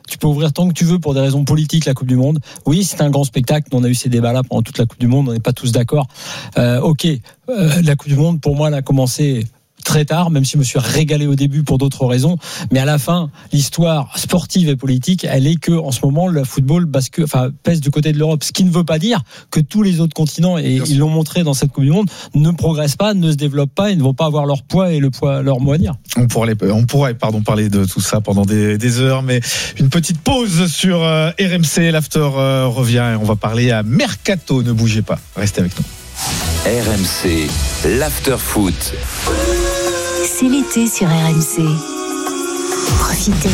tu peux ouvrir tant que tu veux pour des raisons politiques la Coupe du Monde. Oui, c'est un grand spectacle. On a eu ces débats-là pendant toute la Coupe du Monde. On n'est pas tous d'accord. Euh, ok, euh, la Coupe du Monde, pour moi, elle a commencé très tard, même si je me suis régalé au début pour d'autres raisons, mais à la fin, l'histoire sportive et politique, elle est que en ce moment le football bascule, enfin pèse du côté de l'Europe, ce qui ne veut pas dire que tous les autres continents, et ils l'ont montré dans cette Coupe du Monde, ne progressent pas, ne se développent pas et ne vont pas avoir leur poids et le poids leur mot à dire. On pourrait, on pourrait pardon, parler de tout ça pendant des, des heures, mais une petite pause sur euh, R M C, l'after euh, revient et on va parler à Mercato, ne bougez pas, restez avec nous. R M C, l'after foot. C'est l'été sur R M C. Profitez.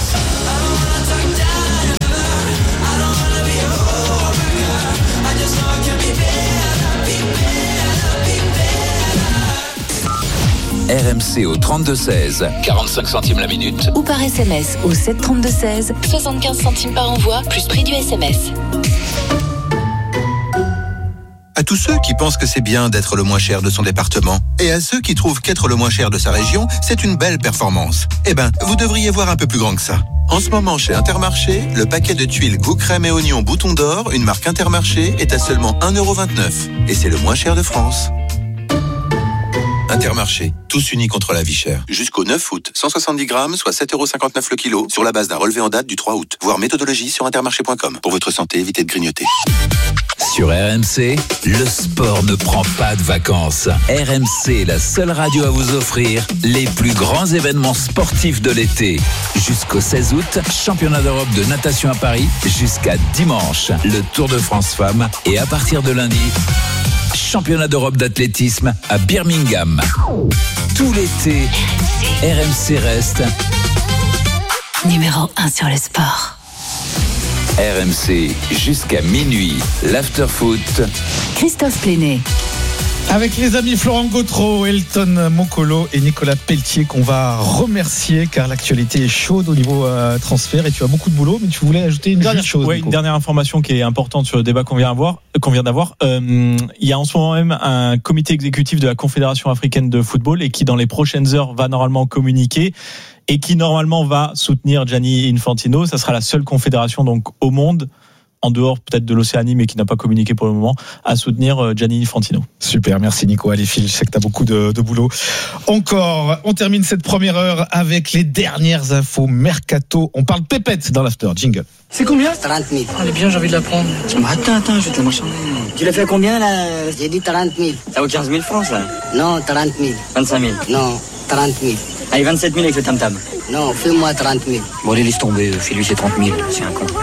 R M C au trente-deux seize, quarante-cinq centimes la minute. Ou par S M S au sept trente-deux seize, soixante-quinze centimes par envoi, plus prix du S M S. À tous ceux qui pensent que c'est bien d'être le moins cher de son département, et à ceux qui trouvent qu'être le moins cher de sa région, c'est une belle performance. Eh ben, vous devriez voir un peu plus grand que ça. En ce moment, chez Intermarché, le paquet de tuiles goût crème et oignon bouton d'or, une marque Intermarché, est à seulement un euro vingt-neuf. Et c'est le moins cher de France. Intermarché, tous unis contre la vie chère. Jusqu'au neuf août, cent soixante-dix grammes, soit sept euros cinquante-neuf le kilo, sur la base d'un relevé en date du trois août. Voir méthodologie sur intermarché point com. Pour votre santé, évitez de grignoter. Sur R M C, le sport ne prend pas de vacances. R M C est la seule radio à vous offrir les plus grands événements sportifs de l'été. Jusqu'au seize août, championnat d'Europe de natation à Paris, jusqu'à dimanche, le Tour de France Femmes, et à partir de lundi, championnat d'Europe d'athlétisme à Birmingham. Tout l'été, R M C reste numéro un sur le sport. R M C jusqu'à minuit, l'after-foot. Christophe Plénet. Avec les amis Florent Gautreau, Elton Mokolo et Nicolas Pelletier qu'on va remercier car l'actualité est chaude au niveau euh, transfert et tu as beaucoup de boulot, mais tu voulais ajouter une dernière chose. Oui, une dernière information qui est importante sur le débat qu'on vient, avoir, qu'on vient d'avoir. Euh, il y a en ce moment même un comité exécutif de la Confédération africaine de football et qui dans les prochaines heures va normalement communiquer et qui normalement va soutenir Gianni Infantino. Ça sera la seule confédération donc au monde, en dehors peut-être de l'Océanie, mais qui n'a pas communiqué pour le moment, à soutenir Gianni Infantino. Super, merci Nico. Allez, Phil, je sais que tu as beaucoup de, de boulot. Encore, on termine cette première heure avec les dernières infos Mercato. On parle pépette dans l'after. Jingle. C'est combien? trente mille. Allez bien, j'ai envie de la prendre. Attends, attends, je vais te la marchander. Tu l'as fait combien là? J'ai dit trente mille. Ça vaut quinze mille francs ça? Non, trente mille. vingt-cinq mille. Non, trente mille. Allez, vingt-sept mille avec le tam-tam. Non, fais-moi trente mille. Bon, allez, laisse tomber, fais-lui ses trente mille, c'est un con.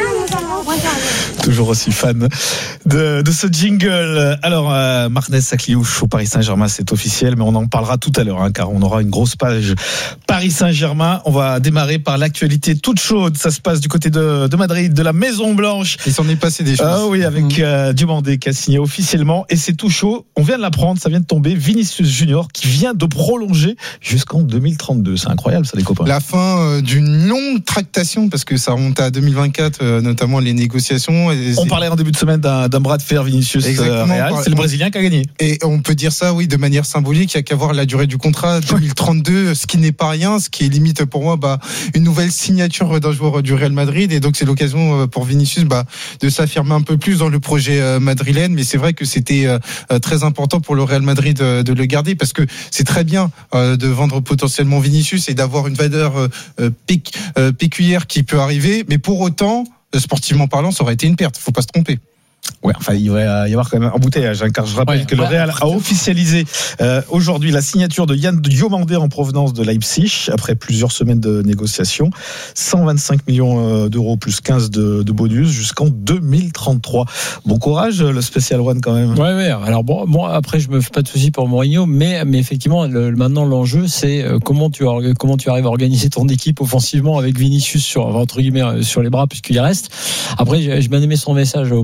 Toujours aussi fan de, de ce jingle. Alors, euh, Marnès Sakliouche au Paris Saint-Germain, c'est officiel, mais on en parlera tout à l'heure, hein, car on aura une grosse page Paris Saint-Germain. On va démarrer par l'actualité toute chaude. Ça se passe du côté de, de Madrid, de la Maison Blanche. Il s'en est passé des choses. Ah oui, avec mmh. euh, Diomandé qui a signé officiellement, et c'est tout chaud. On vient de l'apprendre, ça vient de tomber. Vinicius Junior qui vient de prolonger jusqu'en deux mille trente-deux. C'est incroyable, ça, les copains. La fin euh, d'une longue tractation, parce que ça remonte à deux mille vingt-quatre, euh, notamment les négociations. Et on parlait en début de semaine d'un, d'un bras de fer Vinicius euh, Real. C'est le Brésilien qui a gagné. Et on peut dire ça, oui, de manière symbolique. Il n'y a qu'à voir la durée du contrat, deux mille trente-deux, ce qui n'est pas rien, ce qui est limite pour moi bah, une nouvelle signature d'un joueur du Real Madrid. Et donc c'est l'occasion pour Vinicius bah, de s'affirmer un peu plus dans le projet madrilène. Mais c'est vrai que c'était euh, très important pour le Real Madrid euh, de le garder, parce que c'est très bien euh, de vendre potentiellement Vinicius et d'avoir une valeur euh, péc, euh, pécuniaire qui peut arriver. Mais pour autant, sportivement parlant, ça aurait été une perte. Faut pas se tromper. Ouais, enfin, il va y avoir quand même un embouteillage, hein, car je rappelle ouais, que le Real a officialisé euh, aujourd'hui la signature de Yann Diomandé en provenance de Leipzig après plusieurs semaines de négociations. cent vingt-cinq millions d'euros plus quinze de, de bonus jusqu'en deux mille trente-trois. Bon courage, le Special One quand même. Ouais, ouais. Alors bon, moi après je me fais pas de soucis pour Mourinho, mais mais effectivement, le, maintenant l'enjeu c'est comment tu comment tu arrives à organiser ton équipe offensivement avec Vinicius sur entre guillemets sur les bras puisqu'il reste. Après, j'ai bien aimé son message au passage sur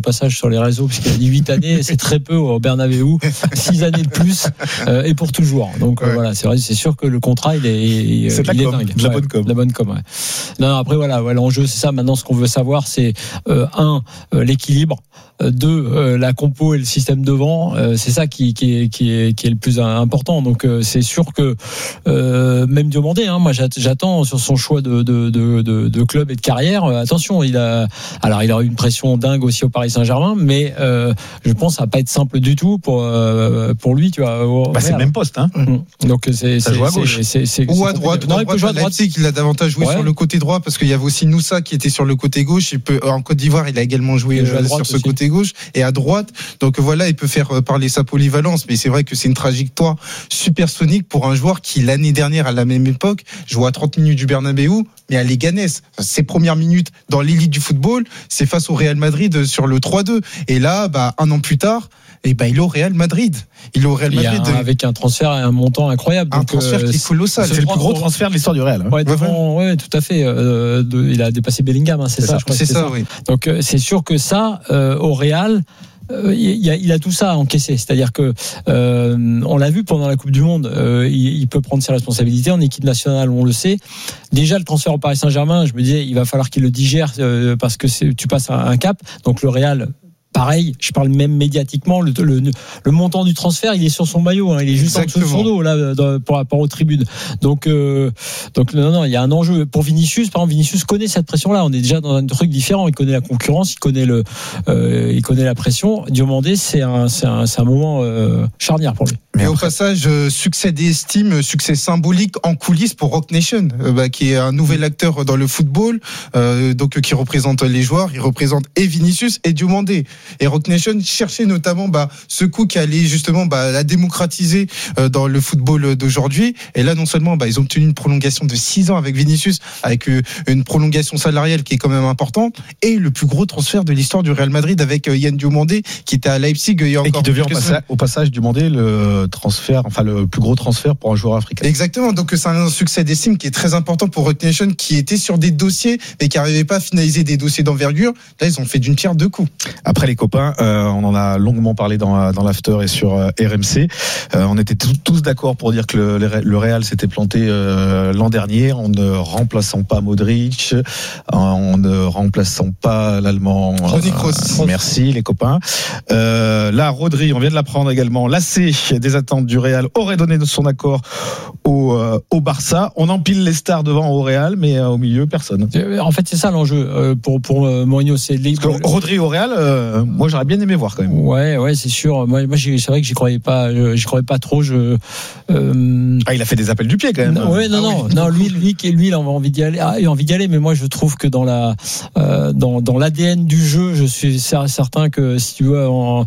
sur les réseaux, puisqu'il a dit huit années, c'est très peu au Bernabéu, six années de plus, euh, et pour toujours. Donc ouais. euh, voilà, c'est vrai, c'est sûr que le contrat, il est, il, c'est il est com, dingue. De la ouais, bonne com. De la bonne com, ouais. Non, après voilà, ouais, l'enjeu, c'est ça. Maintenant, ce qu'on veut savoir, c'est euh, un, euh, l'équilibre. Deux, euh, la compo et le système devant, euh, c'est ça qui, qui, est, qui, est, qui est le plus important. Donc euh, c'est sûr que euh, même Diomandé, hein, moi j'attends sur son choix de, de, de, de, de club et de carrière. Euh, attention, il a, alors il a eu une pression dingue aussi au Paris Saint-Germain, mais euh, je pense que ça va pas être simple du tout pour euh, pour lui, tu vois. Au, bah, c'est le même poste, hein. Donc c'est ça c'est, joue à gauche. C'est, c'est, c'est, ou à droite. Non, il peut jouer à droite. Il a davantage joué ouais. sur le côté droit parce qu'il y avait aussi Noussa qui était sur le côté gauche. Il peut, en Côte d'Ivoire, il a également joué euh, sur ce aussi. côté gauche et à droite. Donc voilà, il peut faire parler sa polyvalence, mais c'est vrai que c'est une trajectoire supersonique pour un joueur qui l'année dernière à la même époque jouait à trente minutes du Bernabéu, mais à Leganés. Ses premières minutes dans l'élite du football, c'est face au Real Madrid sur le trois deux. Et là, bah, un an plus tard, et ben bah, il est au Real Madrid. Il est au Real Madrid un, avec un transfert et un montant incroyable. Un donc, transfert euh, qui est colossal. C'est, c'est le plus gros transfert de l'histoire du Real. Hein. Ouais, devant, ouais, tout à fait. Euh, de, il a dépassé Bellingham, hein, c'est, c'est ça. ça je crois c'est que c'est ça, ça. oui. Donc euh, c'est sûr que ça, euh, au Real. Euh, il, a, il a tout ça à encaisser, c'est-à-dire que euh, on l'a vu pendant la Coupe du Monde, euh, il, il peut prendre ses responsabilités en équipe nationale, on le sait. Déjà le transfert au Paris Saint-Germain, je me disais, il va falloir qu'il le digère euh, parce que c'est, tu passes un, un cap. Donc le Real. Pareil, je parle même médiatiquement, le, le, le montant du transfert, il est sur son maillot, hein, il est juste Exactement. en dessous de son dos là, dans, par rapport aux tribunes. Donc, euh, donc non, non, il y a un enjeu pour Vinicius. Par exemple, Vinicius connaît cette pression-là. On est déjà dans un truc différent. Il connaît la concurrence, il connaît le, euh, il connaît la pression. Diomandé, c'est un, c'est un, c'est un moment euh, charnière pour lui. Mais au passage, succès d'estime, succès symbolique en coulisses pour Rock Nation, euh, bah, qui est un nouvel acteur dans le football, euh, donc qui représente les joueurs, il représente et Vinicius et Diomandé. Et Rock Nation cherchait notamment bah, ce coup qui allait justement bah, la démocratiser euh, dans le football d'aujourd'hui. Et là, non seulement bah, ils ont obtenu une prolongation de six ans avec Vinicius, avec euh, une prolongation salariale qui est quand même importante, et le plus gros transfert de l'histoire du Real Madrid avec euh, Yann Diomandé qui était à Leipzig il y a encore. Et qui devient au, passa- au passage Diomandé le transfert, enfin le plus gros transfert pour un joueur africain. Exactement. Donc c'est un succès d'estime qui est très important pour Rock Nation, qui était sur des dossiers et qui n'arrivait pas à finaliser des dossiers d'envergure. Là, ils ont fait d'une pierre deux coups. Après les copains, euh, on en a longuement parlé dans, dans l'after et sur euh, R M C. Euh, on était tous, tous d'accord pour dire que le, le Real s'était planté euh, l'an dernier en ne remplaçant pas Modric, en ne remplaçant pas l'Allemand. Toni Kroos. Euh, merci les copains. Euh, là, Rodri, on vient de l'apprendre également. Lassé des attentes du Real, aurait donné son accord au, euh, au Barça. On empile les stars devant au Real, mais euh, au milieu, personne. En fait, c'est ça l'enjeu euh, pour pour euh, Mourinho, c'est les... Rodri au Real. Euh, moi, j'aurais bien aimé voir quand même. Ouais, ouais, c'est sûr. Moi, moi c'est vrai que j'y croyais pas. J'y croyais pas trop. Je. Euh... Ah, il a fait des appels du pied quand même. Non, ouais, non, ah, non, oui. non. Lui, lui, qui lui, il a envie d'y aller. Ah, il a envie d'y aller. Mais moi, je trouve que dans la, euh, dans dans l'A D N du jeu, je suis certain que si tu veux, en,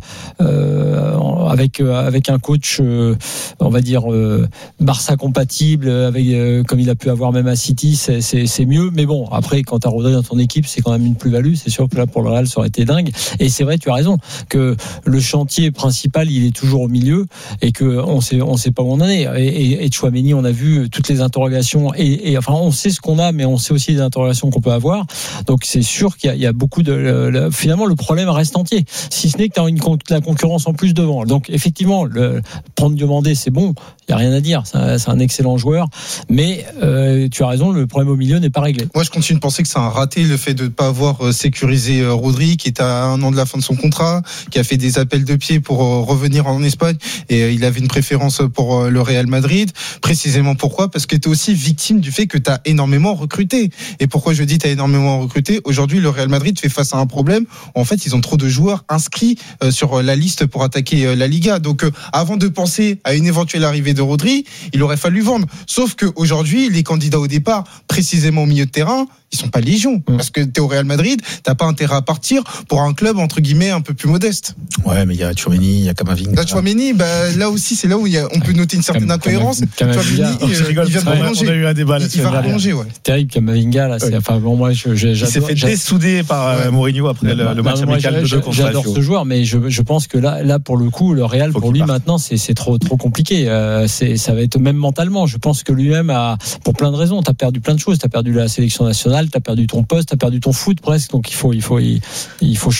euh, en, avec avec un coach, euh, on va dire euh, Barça compatible, avec euh, comme il a pu avoir même à City, c'est c'est c'est mieux. Mais bon, après, quand t'as Rodri dans ton équipe, c'est quand même une plus-value. C'est sûr que là, pour le Real, ça aurait été dingue. Et c'est vrai, tu as raison, que le chantier principal, il est toujours au milieu et que on sait, on sait pas où on en est. Et, et, et Tchouaméni, on a vu toutes les interrogations et, et enfin, on sait ce qu'on a, mais on sait aussi les interrogations qu'on peut avoir. Donc, c'est sûr qu'il y a, il y a beaucoup de, le, finalement, le problème reste entier. Si ce n'est que tu as une, la concurrence en plus devant. Donc, effectivement, le, prendre Diomandé, c'est bon. Il y a rien à dire. C'est un, c'est un excellent joueur. Mais, euh, tu as raison, le problème au milieu n'est pas réglé. Moi, je continue de penser que c'est un raté, le fait de ne pas avoir sécurisé Rodri, qui est à un an de la fin de son contrat, qui a fait des appels de pied pour revenir en Espagne, et il avait une préférence pour le Real Madrid. Précisément pourquoi ? Parce que tu es aussi victime du fait que tu as énormément recruté. Et pourquoi je dis tu as énormément recruté ? Aujourd'hui, le Real Madrid fait face à un problème où en fait, ils ont trop de joueurs inscrits sur la liste pour attaquer la Liga. Donc, avant de penser à une éventuelle arrivée de Rodri, il aurait fallu vendre. Sauf qu'aujourd'hui, les candidats au départ, précisément au milieu de terrain, ils sont pas légion. Mmh. Parce que t'es au Real Madrid, t'as pas intérêt à partir pour un club, entre guillemets, un peu plus modeste. Ouais, mais il y a Tchouaméni, il y a Camavinga. Là, Tchouaméni, bah, là aussi, c'est là où il y a, on peut noter une certaine Cam, incohérence. Tchouaméni, il, il vient de prolonger. On a eu un débat là. Il, il va prolonger, ouais. C'est terrible, Camavinga, là, c'est, ouais. Enfin, bon, moi, je, je, il s'est fait dessouder par ouais. Mourinho après le, le match non, amical de deux contre J'adore ce joueur, mais je, je pense que là, là, pour le coup, le Real, Faut pour lui, maintenant, c'est, c'est trop, trop compliqué. Euh, c'est, ça va être même mentalement. Je pense que lui-même a, pour plein de raisons, t'as perdu plein de choses. T'as perdu la sélection nationale, t'as perdu ton poste, t'as perdu ton foot presque, donc il faut, il faut, il, il faut changer quelque chose.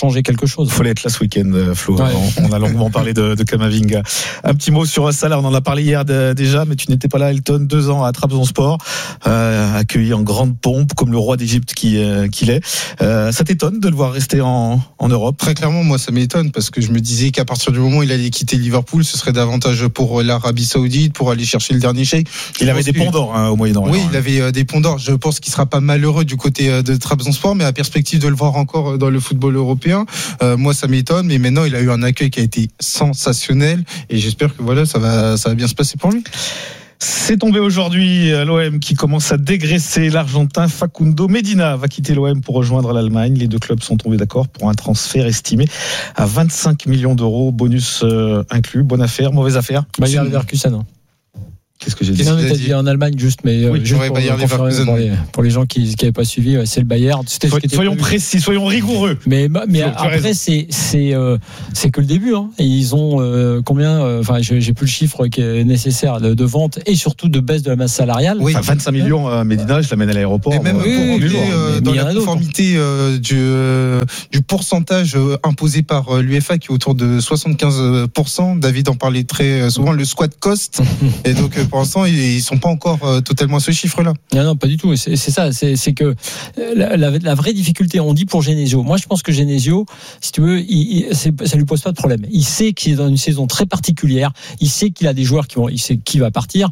chose. Il fallait être là ce week-end, Flo. Ouais. On, on a longuement parlé de, de Kamavinga. Un petit mot sur Salah, on en a parlé hier de, déjà, mais tu n'étais pas là, Elton, deux ans à Trabzonspor, euh, accueilli en grande pompe, comme le roi d'Égypte qui, euh, qu'il est. Euh, ça t'étonne de le voir rester en, en Europe? Très clairement, moi, ça m'étonne, parce que je me disais qu'à partir du moment où il allait quitter Liverpool, ce serait davantage pour l'Arabie Saoudite, pour aller chercher le dernier chèque. Il avait des ponts d'or hein, au Moyen-Orient. Oui, il avait euh, des ponts d'or. Je pense qu'il sera pas malheureux du côté euh, de Trabzonspor, mais à perspective de le voir encore dans le football européen, euh, moi ça m'étonne. Mais maintenant, il a eu un accueil qui a été sensationnel, et j'espère que voilà, ça va, ça va bien se passer pour lui. C'est tombé aujourd'hui, l'O M qui commence à dégraisser. L'Argentin Facundo Medina va quitter l'O M pour rejoindre l'Allemagne. Les deux clubs sont tombés d'accord pour un transfert estimé à vingt-cinq millions d'euros, bonus euh, inclus. Bonne affaire, mauvaise affaire? Bayer Leverkusen. Qu'est-ce que j'ai dit? Non, mais t'as dit en Allemagne juste, mais oui, juste pour, Bayer pour, pour, les, pour les gens qui n'avaient pas suivi, c'est le Bayern. Soy, soyons précis, soyons rigoureux. Mais, mais après, c'est c'est euh, c'est que le début. Hein. Et ils ont euh, combien? Enfin, euh, j'ai, j'ai plus le chiffre qui est nécessaire de, de vente et surtout de baisse de la masse salariale. Oui, enfin, vingt-cinq millions à Medina, je l'amène à l'aéroport. Et même euh, oui, pour rentrer euh, mais, dans mais la conformité euh, du euh, du pourcentage euh, imposé par euh, l'UEFA qui est autour de soixante-quinze pour cent. David en parlait très souvent, le squat cost. Et donc euh, pour l'instant, ils, ils sont pas encore euh, totalement à ce chiffre-là. Non, non, pas du tout. C'est, c'est ça. C'est, c'est que la, la, la vraie difficulté, on dit pour Genesio. Moi, je pense que Genesio, si tu veux, il, il, c'est, ça lui pose pas de problème. Il sait qu'il est dans une saison très particulière. Il sait qu'il a des joueurs qui vont, il sait qui va partir.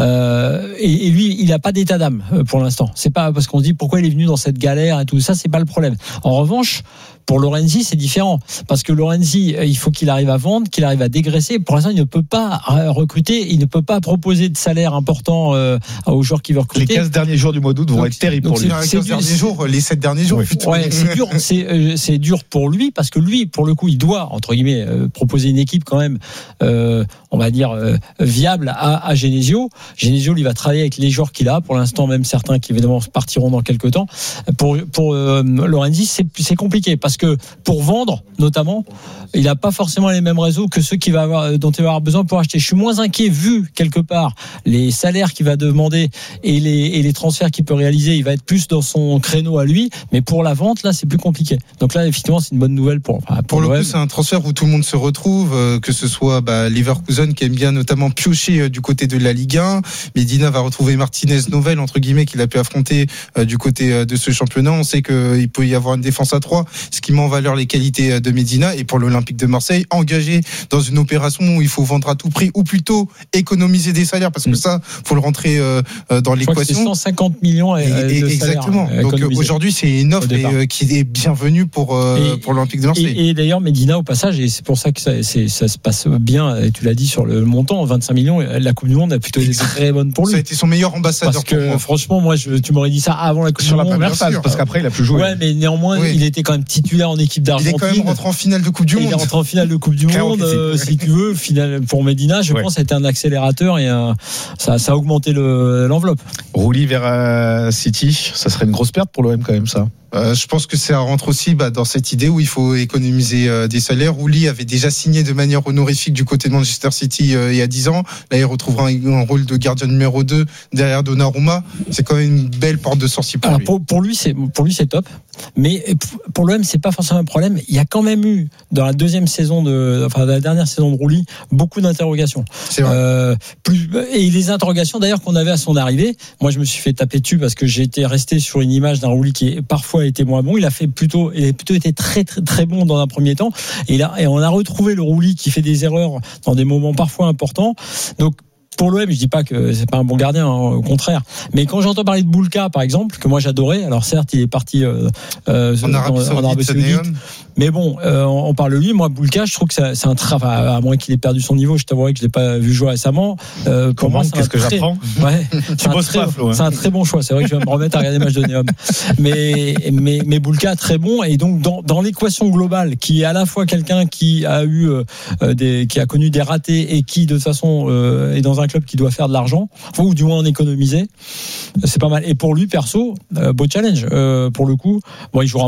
Euh, et, et lui, il a pas d'état d'âme pour l'instant. C'est pas parce qu'on se dit pourquoi il est venu dans cette galère et tout ça. C'est pas le problème. En revanche, pour Lorenzi, c'est différent. Parce que Lorenzi, il faut qu'il arrive à vendre, qu'il arrive à dégraisser. Pour l'instant, il ne peut pas recruter, il ne peut pas proposer de salaire important euh, aux joueurs qui veulent recruter. Les quinze derniers jours du mois d'août vont donc, être terribles pour lui. Les quinze derniers jours, les sept derniers jours. Oui. Ouais, c'est dur, c'est, c'est dur pour lui parce que lui, pour le coup, il doit, entre guillemets, euh, proposer une équipe quand même, euh, on va dire, euh, viable à, à Genesio. Genesio, lui, va travailler avec les joueurs qu'il a. Pour l'instant, même certains qui, évidemment, partiront dans quelques temps. Pour, pour euh, Lorenzi, c'est, c'est compliqué parce que pour vendre, notamment, il n'a pas forcément les mêmes réseaux que ceux qui va avoir, dont il va avoir besoin pour acheter. Je suis moins inquiet vu quelque part les salaires qu'il va demander et les, et les transferts qu'il peut réaliser. Il va être plus dans son créneau à lui, mais pour la vente, là, c'est plus compliqué. Donc là, effectivement, c'est une bonne nouvelle pour. Enfin, pour, pour le l'O M. coup, c'est un transfert où tout le monde se retrouve, euh, que ce soit bah, Leverkusen qui aime bien notamment piocher euh, du côté de la Ligue un. Medina va retrouver Martinez Novel entre guillemets qu'il a pu affronter euh, du côté euh, de ce championnat. On sait qu'il peut y avoir une défense à trois, ce qui met en valeur les qualités de Medina. Et pour l'Olympique de Marseille, engagé dans une opération où il faut vendre à tout prix, ou plutôt économiser des salaires, parce que ça, faut le rentrer euh, dans Je crois que l'équation. c'est cent cinquante millions de exactement. salaires. Donc aujourd'hui, c'est une offre et, qui est bienvenue pour euh, et, pour l'Olympique de Marseille. Et, et d'ailleurs, Medina au passage, et c'est pour ça que ça, c'est, ça se passe bien. Et tu l'as dit sur le montant, vingt-cinq millions. La Coupe du Monde a plutôt été très bonne pour lui. Ça a été son meilleur ambassadeur. Parce que pour moi. franchement, moi, je, tu m'aurais dit ça avant la Coupe sur du la Monde. première phase, parce qu'après il a plus joué. Ouais, mais néanmoins, oui. il était quand même titulaire en équipe d'Argentine. Il est quand même rentré en finale de Coupe du Monde. Il est rentré en finale de Coupe du Monde, euh, si tu veux. Finale pour Medina, je ouais. pense, que c'était un accélérateur et un, ça, ça a augmenté le, l'enveloppe. Rouli vers euh, City, ça serait une grosse perte pour l'O M quand même, ça. Euh, je pense que ça rentre aussi bah, dans cette idée où il faut économiser euh, des salaires. Rouli avait déjà signé de manière honorifique du côté de Manchester City euh, il y a dix ans. Là, il retrouvera un, un rôle de gardien numéro deux derrière Donnarumma. C'est quand même une belle porte de sortie pour Alors, lui. Pour, pour lui, c'est pour lui c'est top. Mais pour l'O M, c'est pas forcément un problème. Il y a quand même eu dans la deuxième saison de, enfin la dernière saison de Rouli, beaucoup d'interrogations. C'est vrai. Euh, plus, et les interrogations d'ailleurs qu'on avait à son arrivée. Moi, je me suis fait taper dessus parce que j'ai été resté sur une image d'un Rouli qui est parfois a été moins bon. Il a fait plutôt, il a plutôt été très très très bon dans un premier temps. Et là, et on a retrouvé le Rouli qui fait des erreurs dans des moments parfois importants. Donc pour l'O M, je dis pas que c'est pas un bon gardien, hein, au contraire. Mais quand j'entends parler de Boulka, par exemple, que moi j'adorais, alors certes, il est parti euh, euh, en Arabie Saoudite, en Arabie Saoudite mais bon, euh, on parle de lui. Moi, Boulka, je trouve que c'est, c'est un très, enfin, à moins qu'il ait perdu son niveau, je t'avouerais que je l'ai pas vu jouer récemment. Euh, pour Comment, moi, c'est qu'est-ce que très, j'apprends ouais, tu bosses très, pas, Flo, hein. C'est un très bon choix. C'est vrai que je vais me remettre à regarder les matchs de Neom. Mais, mais, mais Boulka, très bon. Et donc, dans, dans l'équation globale, qui est à la fois quelqu'un qui a eu euh, des, qui a connu des ratés et qui, de toute façon, euh, est dans un club qui doit faire de l'argent, ou du moins en économiser, c'est pas mal. Et pour lui, perso, euh, beau challenge. Euh, pour le coup, bon, il jouera moins.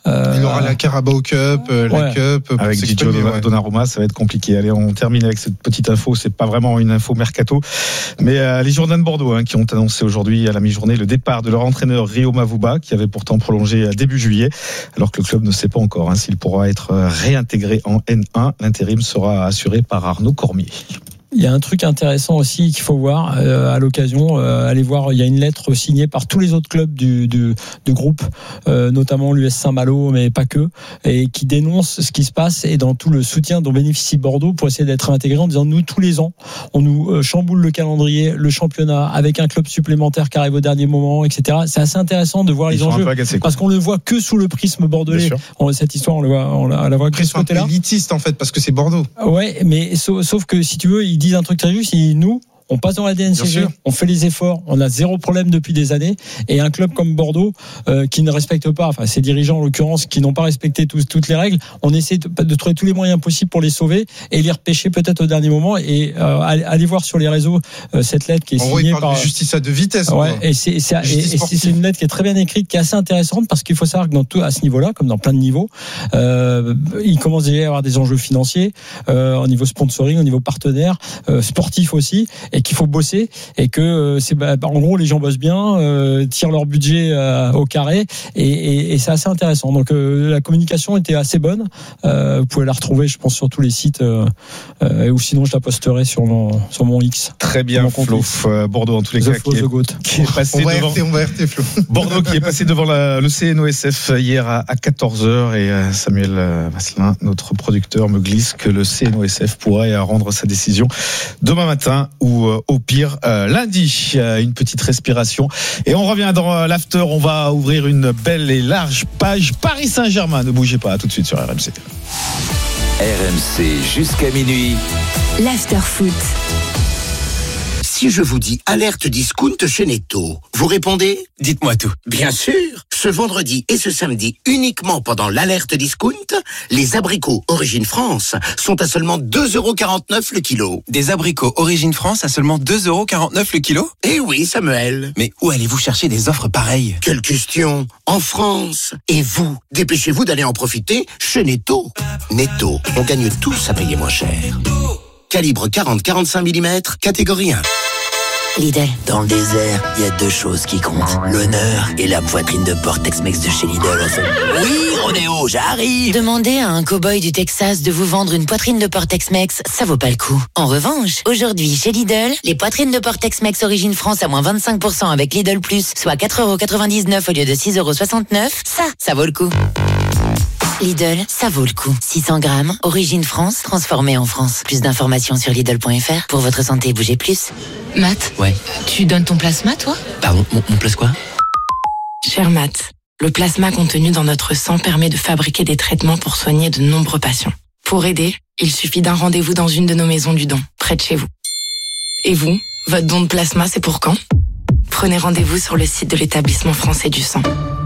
Euh, Il aura la Carabao Cup, euh, la ouais. Cup. pour Avec Gigio s'exprimer, ouais. Donnarumma, ça va être compliqué. Allez, on termine avec cette petite info. C'est pas vraiment une info mercato, mais euh, les Girondins de Bordeaux hein, qui ont annoncé aujourd'hui à la mi-journée le départ de leur entraîneur Rio Mavuba, qui avait pourtant prolongé début juillet, alors que le club ne sait pas encore hein, s'il pourra être réintégré en N un. L'intérim sera assuré par Arnaud Cormier. Il y a un truc intéressant aussi qu'il faut voir euh, à l'occasion. Euh, allez voir, il y a une lettre signée par tous les autres clubs du, du, du groupe, euh, notamment l'U S Saint-Malo, mais pas que, et qui dénonce ce qui se passe et dans tout le soutien dont bénéficie Bordeaux pour essayer d'être intégré en disant nous tous les ans, on nous euh, chamboule le calendrier, le championnat avec un club supplémentaire qui arrive au dernier moment, et cetera. C'est assez intéressant de voir Ils les sont enjeux un peu agacés, quoi. parce qu'on le voit que sous le prisme bordelais. On, cette histoire, on la voit, on la, on la voit que de ce C'est un peu côté-là. élitiste en fait parce que c'est Bordeaux. Ouais, mais sauf, sauf que si tu veux, ils disent un truc très juste. Ils, nous, on passe dans la D N C G, on fait les efforts, on a zéro problème depuis des années. Et un club comme Bordeaux euh, qui ne respecte pas, enfin ses dirigeants en l'occurrence, qui n'ont pas respecté tous, toutes les règles, on essaie de, de trouver tous les moyens possibles pour les sauver et les repêcher peut-être au dernier moment. Et euh, allez voir sur les réseaux euh, cette lettre qui est En signée vrai, par de justice à deux vitesses. Ouais, quoi. et c'est, c'est, et, Justice et c'est, c'est une lettre qui est très bien écrite, qui est assez intéressante parce qu'il faut savoir que dans tout, à ce niveau-là, comme dans plein de niveaux, euh, il commence déjà à y avoir des enjeux financiers euh, au niveau sponsoring, au niveau partenaire, euh, sportif aussi, et qu'il faut bosser et que euh, c'est bah, en gros les gens bossent bien, euh, tirent leur budget euh, au carré et, et, et c'est assez intéressant. Donc euh, la communication était assez bonne. Euh, vous pouvez la retrouver, je pense, sur tous les sites euh, euh, ou sinon je la posterai sur mon sur mon X. Très bien, Flo. Euh, Bordeaux en tous les The cas Flo, qui, est, The Goat. qui est passé On va devant R T, on va R T, Flo. Bordeaux qui est passé devant la, le C N O S F hier à, à quatorze heures et euh, Samuel euh, Vasselin, notre producteur, me glisse que le C N O S F pourrait euh, rendre sa décision demain matin ou euh, au pire euh, lundi. Euh, une petite respiration et on revient dans euh, l'after. On va ouvrir une belle et large page Paris Saint-Germain. Ne bougez pas, à tout de suite sur R M C. R M C jusqu'à minuit. L'after foot. Si je vous dis alerte discount chez Netto, vous répondez ? Dites-moi tout. Bien sûr. Ce vendredi et ce samedi, uniquement pendant l'alerte discount, les abricots Origine France sont à seulement deux euros quarante-neuf le kilo. Des abricots Origine France à seulement deux euros quarante-neuf le kilo ? Eh oui, Samuel. Mais où allez-vous chercher des offres pareilles ? Quelle question ? En France. Et vous, dépêchez-vous d'aller en profiter chez Netto. Netto, on gagne tous à payer moins cher. Calibre quarante à quarante-cinq millimètres, catégorie un. Lidl. Dans le désert, il y a deux choses qui comptent. L'honneur et la poitrine de porc Tex-Mex de chez Lidl. En fait. Oui, Rodéo, j'arrive. Demandez à un cow-boy du Texas de vous vendre une poitrine de porc Tex-Mex, ça vaut pas le coup. En revanche, aujourd'hui, chez Lidl, les poitrines de porc Tex-Mex Origine France à moins vingt-cinq pour cent avec Lidl Plus, soit quatre euros quatre-vingt-dix-neuf au lieu de six euros soixante-neuf, ça, ça vaut le coup. Lidl, ça vaut le coup. six cents grammes, Origine France, transformée en France. Plus d'informations sur Lidl point F R. Pour votre santé, bougez plus. Matt, Ouais. tu donnes ton plasma, toi ? Pardon, mon, mon place quoi ? Cher Matt, le plasma contenu dans notre sang permet de fabriquer des traitements pour soigner de nombreux patients. Pour aider, il suffit d'un rendez-vous dans une de nos maisons du don, près de chez vous. Et vous, votre don de plasma, c'est pour quand ? Prenez rendez-vous sur le site de l'établissement français du sang.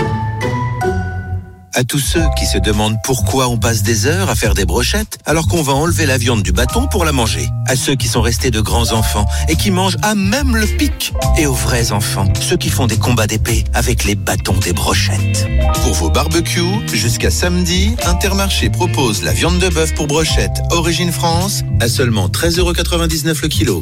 À tous ceux qui se demandent pourquoi on passe des heures à faire des brochettes alors qu'on va enlever la viande du bâton pour la manger. À ceux qui sont restés de grands enfants et qui mangent à même le pic. Et aux vrais enfants, ceux qui font des combats d'épée avec les bâtons des brochettes. Pour vos barbecues, jusqu'à samedi, Intermarché propose la viande de bœuf pour brochette Origine France à seulement treize euros quatre-vingt-dix-neuf le kilo.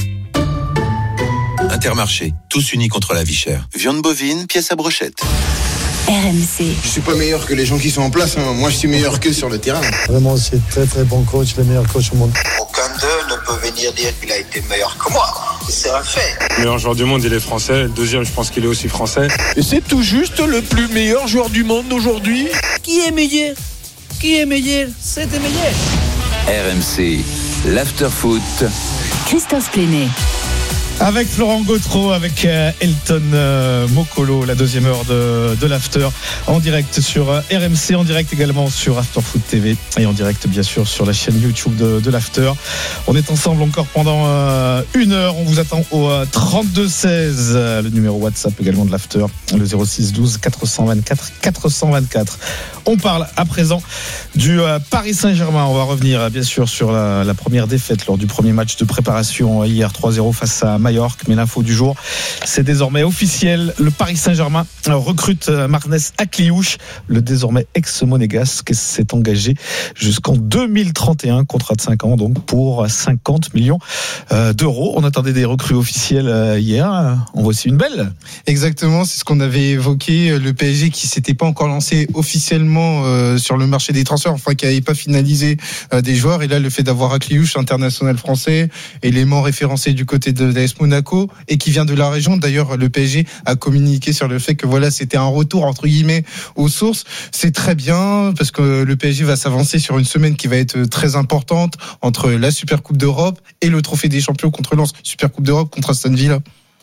Intermarché, tous unis contre la vie chère. Viande bovine, pièce à brochette. R M C. Je suis pas meilleur que les gens qui sont en place, hein. Moi je suis meilleur qu'eux sur le terrain. Vraiment, c'est très très bon coach, le meilleur coach au monde. Aucun d'eux ne peut venir dire qu'il a été meilleur que moi. C'est un fait. Le meilleur joueur du monde, il est français. Le deuxième, je pense qu'il est aussi français. Et c'est tout juste le plus meilleur joueur du monde d'aujourd'hui. Qui est meilleur ? Qui est meilleur ? C'était meilleur. R M C, l'after foot. Christophe Plénet. Avec Florent Gautreau, avec euh, Elton euh, Mokolo, la deuxième heure de, de l'After, en direct sur euh, R M C, en direct également sur After Foot T V et en direct bien sûr sur la chaîne YouTube de, de l'After. On est ensemble encore pendant euh, une heure, on vous attend au euh, trente-deux seize, euh, le numéro WhatsApp également de l'After, le zéro six douze quatre cent vingt-quatre quatre cent vingt-quatre. On parle à présent du euh, Paris Saint-Germain. On va revenir euh, bien sûr sur la, la première défaite lors du premier match de préparation hier trois zéro face à Maillot. Majorque. Mais l'info du jour, c'est désormais officiel. Le Paris Saint-Germain recrute Marnès Akliouche, le désormais ex-monégasque, s'est engagé jusqu'en deux mille trente et un, contrat de cinq ans donc pour cinquante millions d'euros. On attendait des recrues officielles hier. En voici une belle. Exactement, c'est ce qu'on avait évoqué. Le P S G qui s'était pas encore lancé officiellement euh, sur le marché des transferts, enfin qui n'avait pas finalisé euh, des joueurs. Et là, le fait d'avoir Akliouche, international français, élément référencé du côté de l'A S Monaco et qui vient de la région. D'ailleurs, le P S G a communiqué sur le fait que voilà, c'était un retour entre guillemets aux sources. C'est très bien parce que le P S G va s'avancer sur une semaine qui va être très importante entre la Super Coupe d'Europe et le Trophée des Champions contre Lens. Super Coupe d'Europe contre Aston Villa.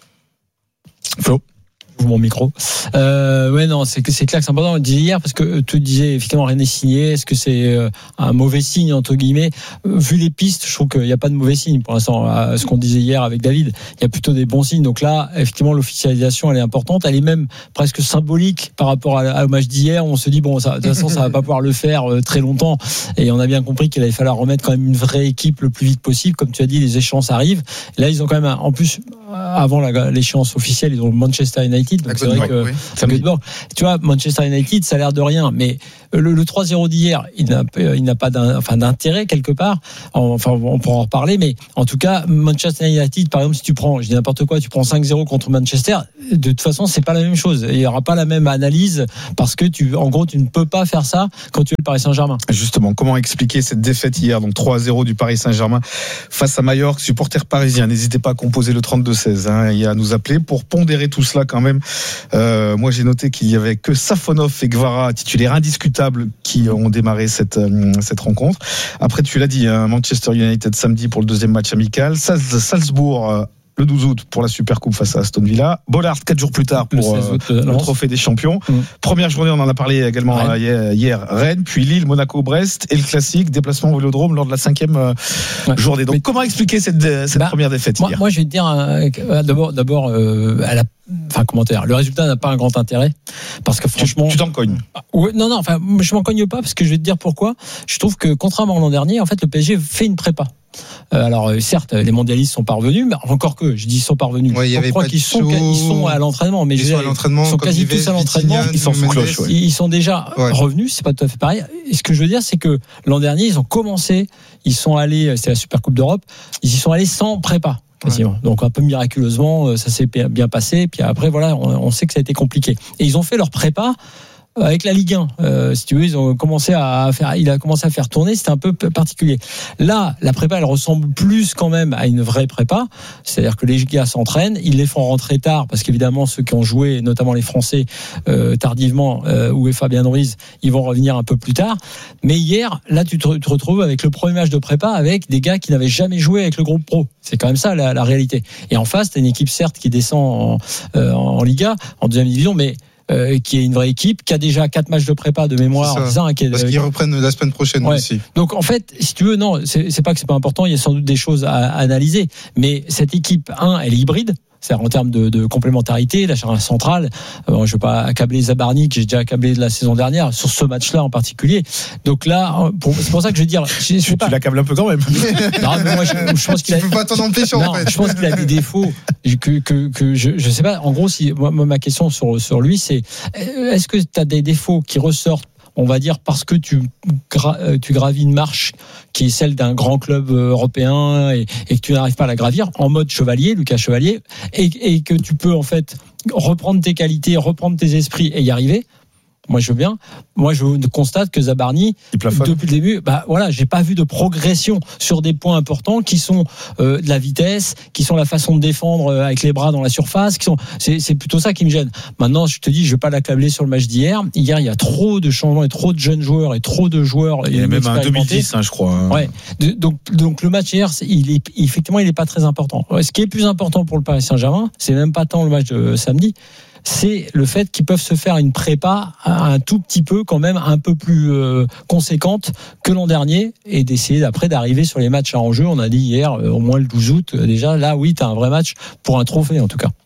Flo. Mon micro. Euh, ouais, non, c'est que c'est clair que c'est important. On disait hier parce que tu disais effectivement rien n'est signé. Est-ce que c'est un mauvais signe entre guillemets? Vu les pistes, je trouve qu'il n'y a pas de mauvais signe pour l'instant. Ce qu'on disait hier avec David, il y a plutôt des bons signes. Donc là, effectivement, l'officialisation elle est importante. Elle est même presque symbolique par rapport à, au match d'hier. On se dit bon, ça, de toute façon, ça va pas pouvoir le faire très longtemps. Et on a bien compris qu'il allait falloir remettre quand même une vraie équipe le plus vite possible. Comme tu as dit, les échéances arrivent. Là, ils ont quand même, en plus, avant la, l'échéance officielle, ils ont Manchester United. Donc c'est vrai que oui. Tu vois, Manchester United, ça a l'air de rien, mais le, le trois zéro d'hier, il n'a, il n'a pas d'un, enfin, d'intérêt quelque part. Enfin, on pourra en reparler, mais en tout cas, Manchester United, par exemple, si tu prends, je dis n'importe quoi, tu prends cinq zéro contre Manchester, de toute façon, c'est pas la même chose. Il y aura pas la même analyse parce que tu, en gros, tu ne peux pas faire ça quand tu es le Paris Saint-Germain. Justement, comment expliquer cette défaite hier, donc trois zéro du Paris Saint-Germain face à Majorque, supporters parisiens. N'hésitez pas à composer le trente-deux seize, hein, et à nous appeler pour pondérer tout cela quand même. Euh, moi, j'ai noté qu'il y avait que Safonov et Gvara, titulaires indiscutables, qui ont démarré cette euh, cette rencontre. Après, tu l'as dit, hein, Manchester United samedi pour le deuxième match amical. Salzbourg euh, le douze août pour la Super Coupe face à Aston Villa. Bollard quatre jours plus tard pour le, août, euh, le Trophée des Champions. Mmh. Première journée, on en a parlé également ouais. hier, hier, Rennes, puis Lille, Monaco, Brest et le classique déplacement au Vélodrome lors de la cinquième euh, ouais. journée. Donc, mais comment expliquer cette, cette bah, première défaite moi, hier? Moi, je vais te dire euh, d'abord, d'abord, euh, à la Enfin, commentaire. Le résultat n'a pas un grand intérêt parce que franchement, tu, tu t'en cognes. Ouais, non, non. Enfin, je m'en cogne pas parce que je vais te dire pourquoi. Je trouve que contrairement à l'an dernier, en fait, le P S G fait une prépa. Euh, alors euh, certes, les mondialistes sont parvenus, mais encore que je dis ils sont parvenus. Ouais, je crois qu'ils sont, ils sont à l'entraînement, mais ils je sont, à l'entraînement, ils sont quasi tous à l'entraînement. Ils sont sous cloche. Ouais. Ils sont déjà ouais. revenus. C'est pas tout à fait pareil. Et ce que je veux dire, c'est que l'an dernier, ils ont commencé, ils sont allés, c'était la Super Coupe d'Europe, ils y sont allés sans prépa. Ouais. Donc un peu miraculeusement, ça s'est bien passé. Puis après, voilà, on, on sait que ça a été compliqué. Et ils ont fait leur prépa avec la Ligue un. Euh, si tu veux, ils ont commencé à faire, il a commencé à faire tourner. C'était un peu particulier. Là, la prépa, elle ressemble plus quand même à une vraie prépa. C'est-à-dire que les gars s'entraînent, ils les font rentrer tard parce qu'évidemment ceux qui ont joué, notamment les Français, euh, tardivement, euh, ou Fabien Ruiz, ils vont revenir un peu plus tard. Mais hier, là, tu te, te retrouves avec le premier match de prépa avec des gars qui n'avaient jamais joué avec le groupe pro. C'est quand même ça la, la réalité. Et en face, t'as une équipe certes qui descend en, euh, en Liga, en deuxième division, mais Euh, qui est une vraie équipe, qui a déjà quatre matchs de prépa de mémoire. C'est ça, qui est, parce qu'ils reprennent la semaine prochaine ouais. aussi. Donc en fait, si tu veux, non, c'est, c'est pas que c'est pas important, il y a sans doute des choses à, à analyser, mais cette équipe, un, elle est hybride. C'est-à-dire en termes de, de complémentarité, la charnière centrale. Euh, je ne veux pas accabler Zabarni, que j'ai déjà accablé de la saison dernière, sur ce match-là en particulier. Donc là, pour, c'est pour ça que je veux dire. Je, je tu, pas. tu l'accables un peu quand même. Non, mais moi, je, je pense qu'il a. Tu peux pas t'en empêcher non, en fait. Je pense qu'il a des défauts que que que je je sais pas. En gros, si moi, ma question sur sur lui, c'est est-ce que tu as des défauts qui ressortent? On va dire parce que tu, gra- tu gravis une marche qui est celle d'un grand club européen et, et que tu n'arrives pas à la gravir en mode chevalier, Lucas Chevalier, et, et que tu peux en fait reprendre tes qualités, reprendre tes esprits et y arriver. Moi, je veux bien. Moi, je constate que Zabarni, depuis le début, bah voilà, j'ai pas vu de progression sur des points importants qui sont euh, de la vitesse, qui sont la façon de défendre avec les bras dans la surface, qui sont. C'est, c'est plutôt ça qui me gêne. Maintenant, je te dis, je vais pas l'accabler sur le match d'hier. Hier, il y a trop de changements et trop de jeunes joueurs et trop de joueurs. Il y a même un deux mille dix, hein, je crois. Hein. Ouais. De, donc, donc le match hier, il est effectivement, il est pas très important. Ce qui est plus important pour le Paris Saint-Germain, c'est même pas tant le match de samedi. C'est le fait qu'ils peuvent se faire une prépa un tout petit peu quand même un peu plus euh, conséquente que l'an dernier et d'essayer d'après d'arriver sur les matchs à enjeu. On a dit hier euh, au moins le douze août euh, déjà là oui tu as un vrai match pour un trophée en tout cas.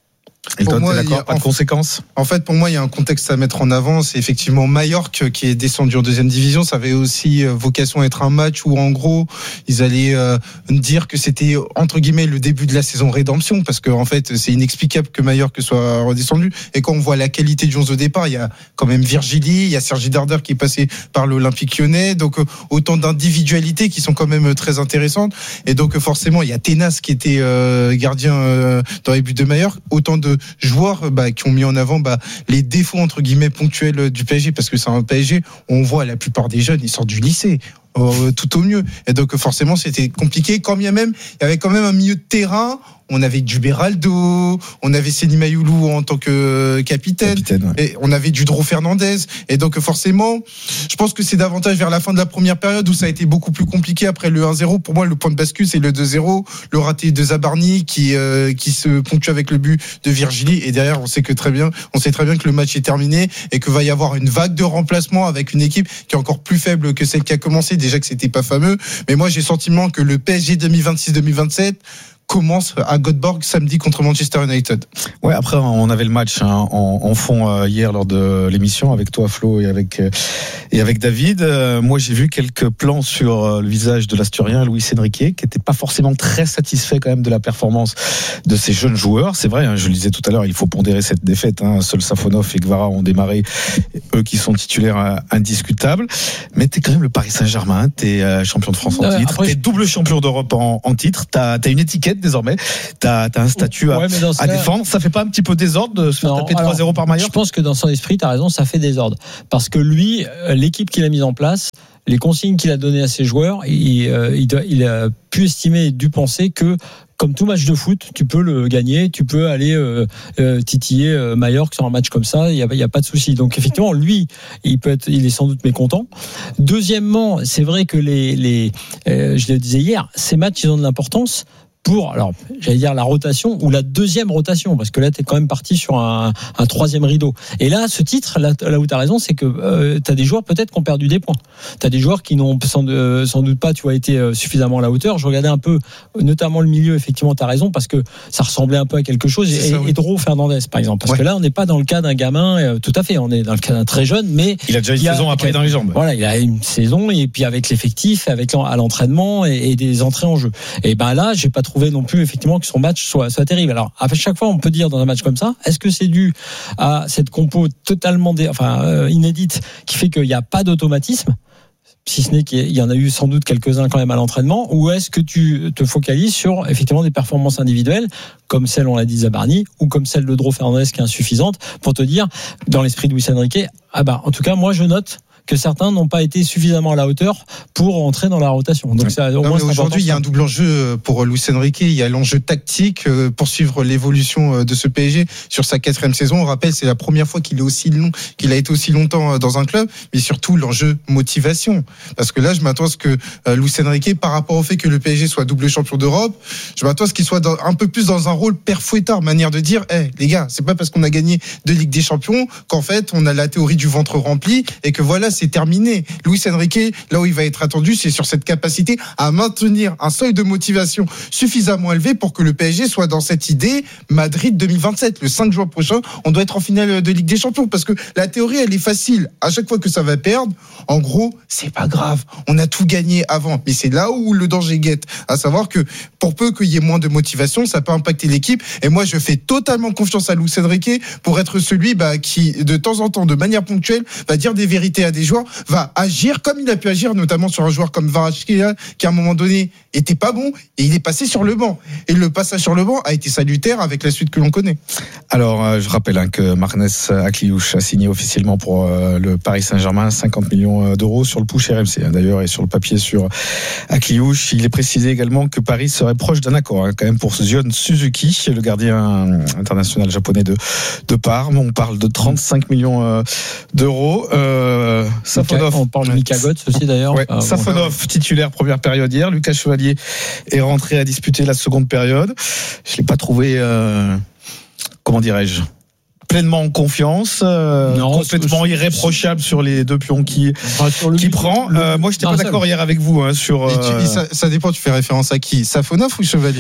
Elton, moi, t'es d'accord, a, pas de conséquences. En fait, pour moi, il y a un contexte à mettre en avant. C'est effectivement Majorque qui est descendu en deuxième division. Ça avait aussi vocation à être un match où, en gros, ils allaient euh, dire que c'était entre guillemets le début de la saison rédemption, parce que en fait, c'est inexplicable que Majorque soit redescendu. Et quand on voit la qualité du onze au départ, il y a quand même Virgili, il y a Sergi Darder qui est passé par l'Olympique Lyonnais. Donc autant d'individualités qui sont quand même très intéressantes. Et donc forcément, il y a Tenas qui était euh, gardien euh, dans les buts de Majorque. Autant de joueurs bah, qui ont mis en avant bah, les défauts entre guillemets ponctuels du P S G, parce que c'est un P S G, on voit la plupart des jeunes ils sortent du lycée euh, tout au mieux, et donc forcément c'était compliqué, quand bien même il y avait quand même un milieu de terrain. On avait du Beraldo, on avait Seny Mayoulou en tant que capitaine, capitaine ouais. Et on avait du Dro Fernandez. Et donc forcément, je pense que c'est davantage vers la fin de la première période où ça a été beaucoup plus compliqué après le un zéro. Pour moi, le point de bascule, c'est le deux zéro, le raté de Zabarni qui euh, qui se ponctue avec le but de Virgili. Et derrière, on sait que très bien, on sait très bien que le match est terminé et que va y avoir une vague de remplacement avec une équipe qui est encore plus faible que celle qui a commencé. Déjà que c'était pas fameux, mais moi j'ai le sentiment que le P S G deux mille vingt-six deux mille vingt-sept commence à Göteborg samedi contre Manchester United. Ouais, après on avait le match hein, en, en fond euh, hier lors de l'émission avec toi Flo et avec euh, et avec David. Euh, moi j'ai vu quelques plans sur euh, le visage de l'Asturien Luis Enrique qui était pas forcément très satisfait quand même de la performance de ces jeunes joueurs. C'est vrai, hein, je le disais tout à l'heure, il faut pondérer cette défaite. Hein. Seuls Safonov et Gvara ont démarré, eux qui sont titulaires euh, indiscutables. Mais t'es quand même le Paris Saint-Germain, t'es euh, champion de France en ouais, titre, après, t'es double champion d'Europe en, en titre. T'as, t'as une étiquette désormais, t'as, t'as un statut à, ouais, à défendre. Ça fait pas un petit peu désordre de se faire non, taper trois zéro par Majorque? Je pense que dans son esprit, t'as raison, ça fait désordre. Parce que lui, l'équipe qu'il a mise en place, les consignes qu'il a données à ses joueurs, il, euh, il, doit, il a pu estimer et dû penser que comme tout match de foot, tu peux le gagner, tu peux aller euh, euh, titiller euh, Majorque sur un match comme ça, il y a, y a pas de souci. Donc effectivement, lui, il peut être, il est sans doute mécontent. Deuxièmement, c'est vrai que les, les euh, je le disais hier, ces matchs ils ont de l'importance pour, alors, j'allais dire la rotation ou la deuxième rotation, parce que là, t'es quand même parti sur un, un troisième rideau. Et là, ce titre, là, là où t'as raison, c'est que euh, t'as des joueurs peut-être qui ont perdu des points. T'as des joueurs qui n'ont sans, euh, sans doute pas, tu vois, été euh, suffisamment à la hauteur. Je regardais un peu, notamment le milieu. Effectivement, t'as raison, parce que ça ressemblait un peu à quelque chose. Et, ça, oui. et Dro Fernandez, par exemple, parce ouais. que là, on n'est pas dans le cas d'un gamin. Euh, tout à fait, on est dans le cas d'un très jeune, mais il a déjà une saison après dans les jambes. Voilà, il a une saison et puis avec l'effectif, avec à l'entraînement et, et des entrées en jeu. Et ben là, j'ai pas trouvé non plus effectivement que son match soit, soit terrible. Alors à chaque fois on peut dire dans un match comme ça, est-ce que c'est dû à cette compo totalement dé, enfin euh, inédite qui fait qu'il n'y a pas d'automatisme, si ce n'est qu'il y en a eu sans doute quelques-uns quand même à l'entraînement, ou est-ce que tu te focalises sur effectivement des performances individuelles comme celle, on l'a dit, Zabarni, ou comme celle de Dro Fernandez qui est insuffisante, pour te dire dans l'esprit de Luis Enrique, ah bah en tout cas moi je note que certains n'ont pas été suffisamment à la hauteur pour entrer dans la rotation. Donc ça, au non, moins, mais aujourd'hui, il y a un double enjeu pour Luis Enrique. Il y a l'enjeu tactique pour suivre l'évolution de ce P S G sur sa quatrième saison. On rappelle, c'est la première fois qu'il est aussi long, qu'il a été aussi longtemps dans un club, mais surtout l'enjeu motivation. Parce que là, je m'attends à ce que Luis Enrique, par rapport au fait que le P S G soit double champion d'Europe, je m'attends à ce qu'il soit dans, un peu plus dans un rôle père fouettard, manière de dire, hé, hey, les gars, c'est pas parce qu'on a gagné deux Ligues des Champions qu'en fait, on a la théorie du ventre rempli et que voilà, c'est terminé. Luis Enrique, là où il va être attendu, c'est sur cette capacité à maintenir un seuil de motivation suffisamment élevé pour que le P S G soit dans cette idée Madrid deux mille vingt-sept. Le cinq juin prochain, on doit être en finale de Ligue des Champions, parce que la théorie, elle est facile. À chaque fois que ça va perdre, en gros, c'est pas grave. On a tout gagné avant. Mais c'est là où le danger guette. À savoir que pour peu qu'il y ait moins de motivation, ça peut impacter l'équipe. Et moi, je fais totalement confiance à Luis Enrique pour être celui bah, qui, de temps en temps, de manière ponctuelle, va dire des vérités à des joueurs, va agir comme il a pu agir, notamment sur un joueur comme Kvaratskhelia, qui à un moment donné était pas bon, et il est passé sur le banc. Et le passage sur le banc a été salutaire avec la suite que l'on connaît. Alors, euh, je rappelle hein, que Marnes Akliouche a signé officiellement pour euh, le Paris Saint-Germain cinquante millions d'euros sur le push R M C, hein, d'ailleurs, et sur le papier sur Akliouche. Il est précisé également que Paris serait proche d'un accord, hein, quand même, pour Zion Suzuki, le gardien international japonais de, de Parme. On parle de trente-cinq millions euh, d'euros. Euh, Safonov, on parle de Mika Götze aussi d'ailleurs. Ouais, ah, Safonov, bon. Titulaire première période hier. Lucas Chevalier est rentré à disputer la seconde période. Je l'ai pas trouvé, euh, comment dirais-je, pleinement en confiance, euh, non, complètement irréprochable sur les deux pions qui enfin, qui prend. Euh, moi, j'étais pas d'accord hier avec vous hein, sur. Euh... Tu, ça, ça dépend. Tu fais référence à qui, Safonov ou Chevalier?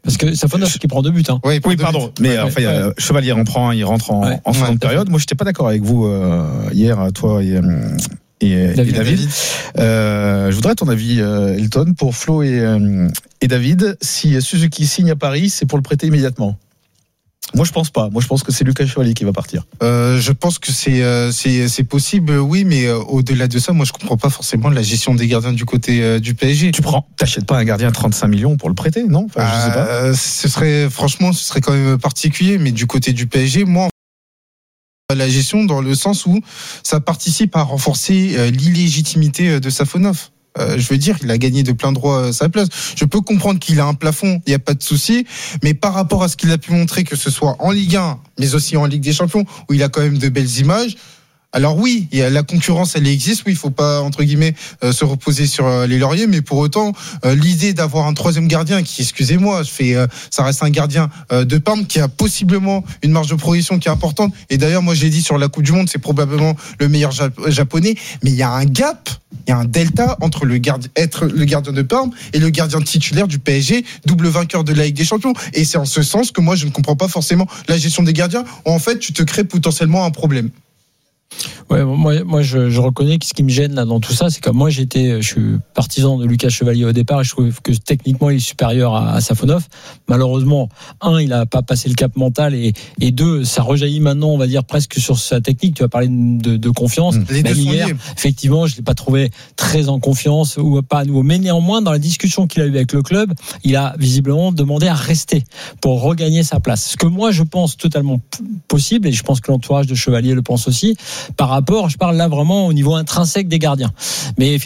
Parce que Safonov qui prend deux buts. Hein. Oui, oui pardon. Buts. Mais ouais, enfin, ouais. euh, Chevalier en prend un, il rentre en, ouais. en seconde ouais, période. Moi, j'étais pas d'accord avec vous euh, hier, toi et, et, David. Et David. Euh, je voudrais ton avis, euh, Elton, pour Flo et, euh, et David. Si Suzuki signe à Paris, c'est pour le prêter immédiatement. Moi, je pense pas. Moi, je pense que c'est Lucas Chevalier qui va partir. Euh, je pense que c'est euh, c'est c'est possible, oui, mais euh, au-delà de ça, moi, je comprends pas forcément la gestion des gardiens du côté euh, du P S G. Tu prends, t'achètes pas un gardien à trente-cinq millions pour le prêter, non? Enfin, je sais pas. Euh, ce serait, franchement, ce serait quand même particulier, mais du côté du P S G, moi, la gestion dans le sens où ça participe à renforcer euh, l'illégitimité de Safonov. Euh, je veux dire, il a gagné de plein droit euh, sa place. Je peux comprendre qu'il a un plafond, il n'y a pas de souci, mais par rapport à ce qu'il a pu montrer, que ce soit en Ligue un, mais aussi en Ligue des Champions, où il a quand même de belles images. Alors oui, il y a la concurrence, elle existe. Oui, il faut pas entre guillemets euh, se reposer sur euh, les lauriers, mais pour autant, euh, l'idée d'avoir un troisième gardien qui, excusez-moi, je fais, euh, ça reste un gardien euh, de Parme qui a possiblement une marge de progression qui est importante. Et d'ailleurs, moi, j'ai dit sur la Coupe du Monde, c'est probablement le meilleur Jap- japonais, mais il y a un gap. Il y a un delta entre le gardien, être le gardien de Parme et le gardien titulaire du P S G, double vainqueur de la Ligue des Champions. Et c'est en ce sens que moi, je ne comprends pas forcément la gestion des gardiens. En fait, tu te crées potentiellement un problème. Ouais, moi, moi je, je reconnais que ce qui me gêne là dans tout ça, c'est que moi j'étais, je suis partisan de Lucas Chevalier au départ et je trouve que techniquement il est supérieur à, à Safonov. Malheureusement, un, il a pas passé le cap mental et, et deux, ça rejaillit maintenant, on va dire presque sur sa technique. Tu vas parler de, de confiance. Les deux hier, sont liés. Effectivement, je l'ai pas trouvé très en confiance ou pas à nouveau. Mais néanmoins, dans la discussion qu'il a eue avec le club, il a visiblement demandé à rester pour regagner sa place. Ce que moi je pense totalement possible et je pense que l'entourage de Chevalier le pense aussi. Par rapport, je parle là vraiment au niveau intrinsèque des gardiens. Mais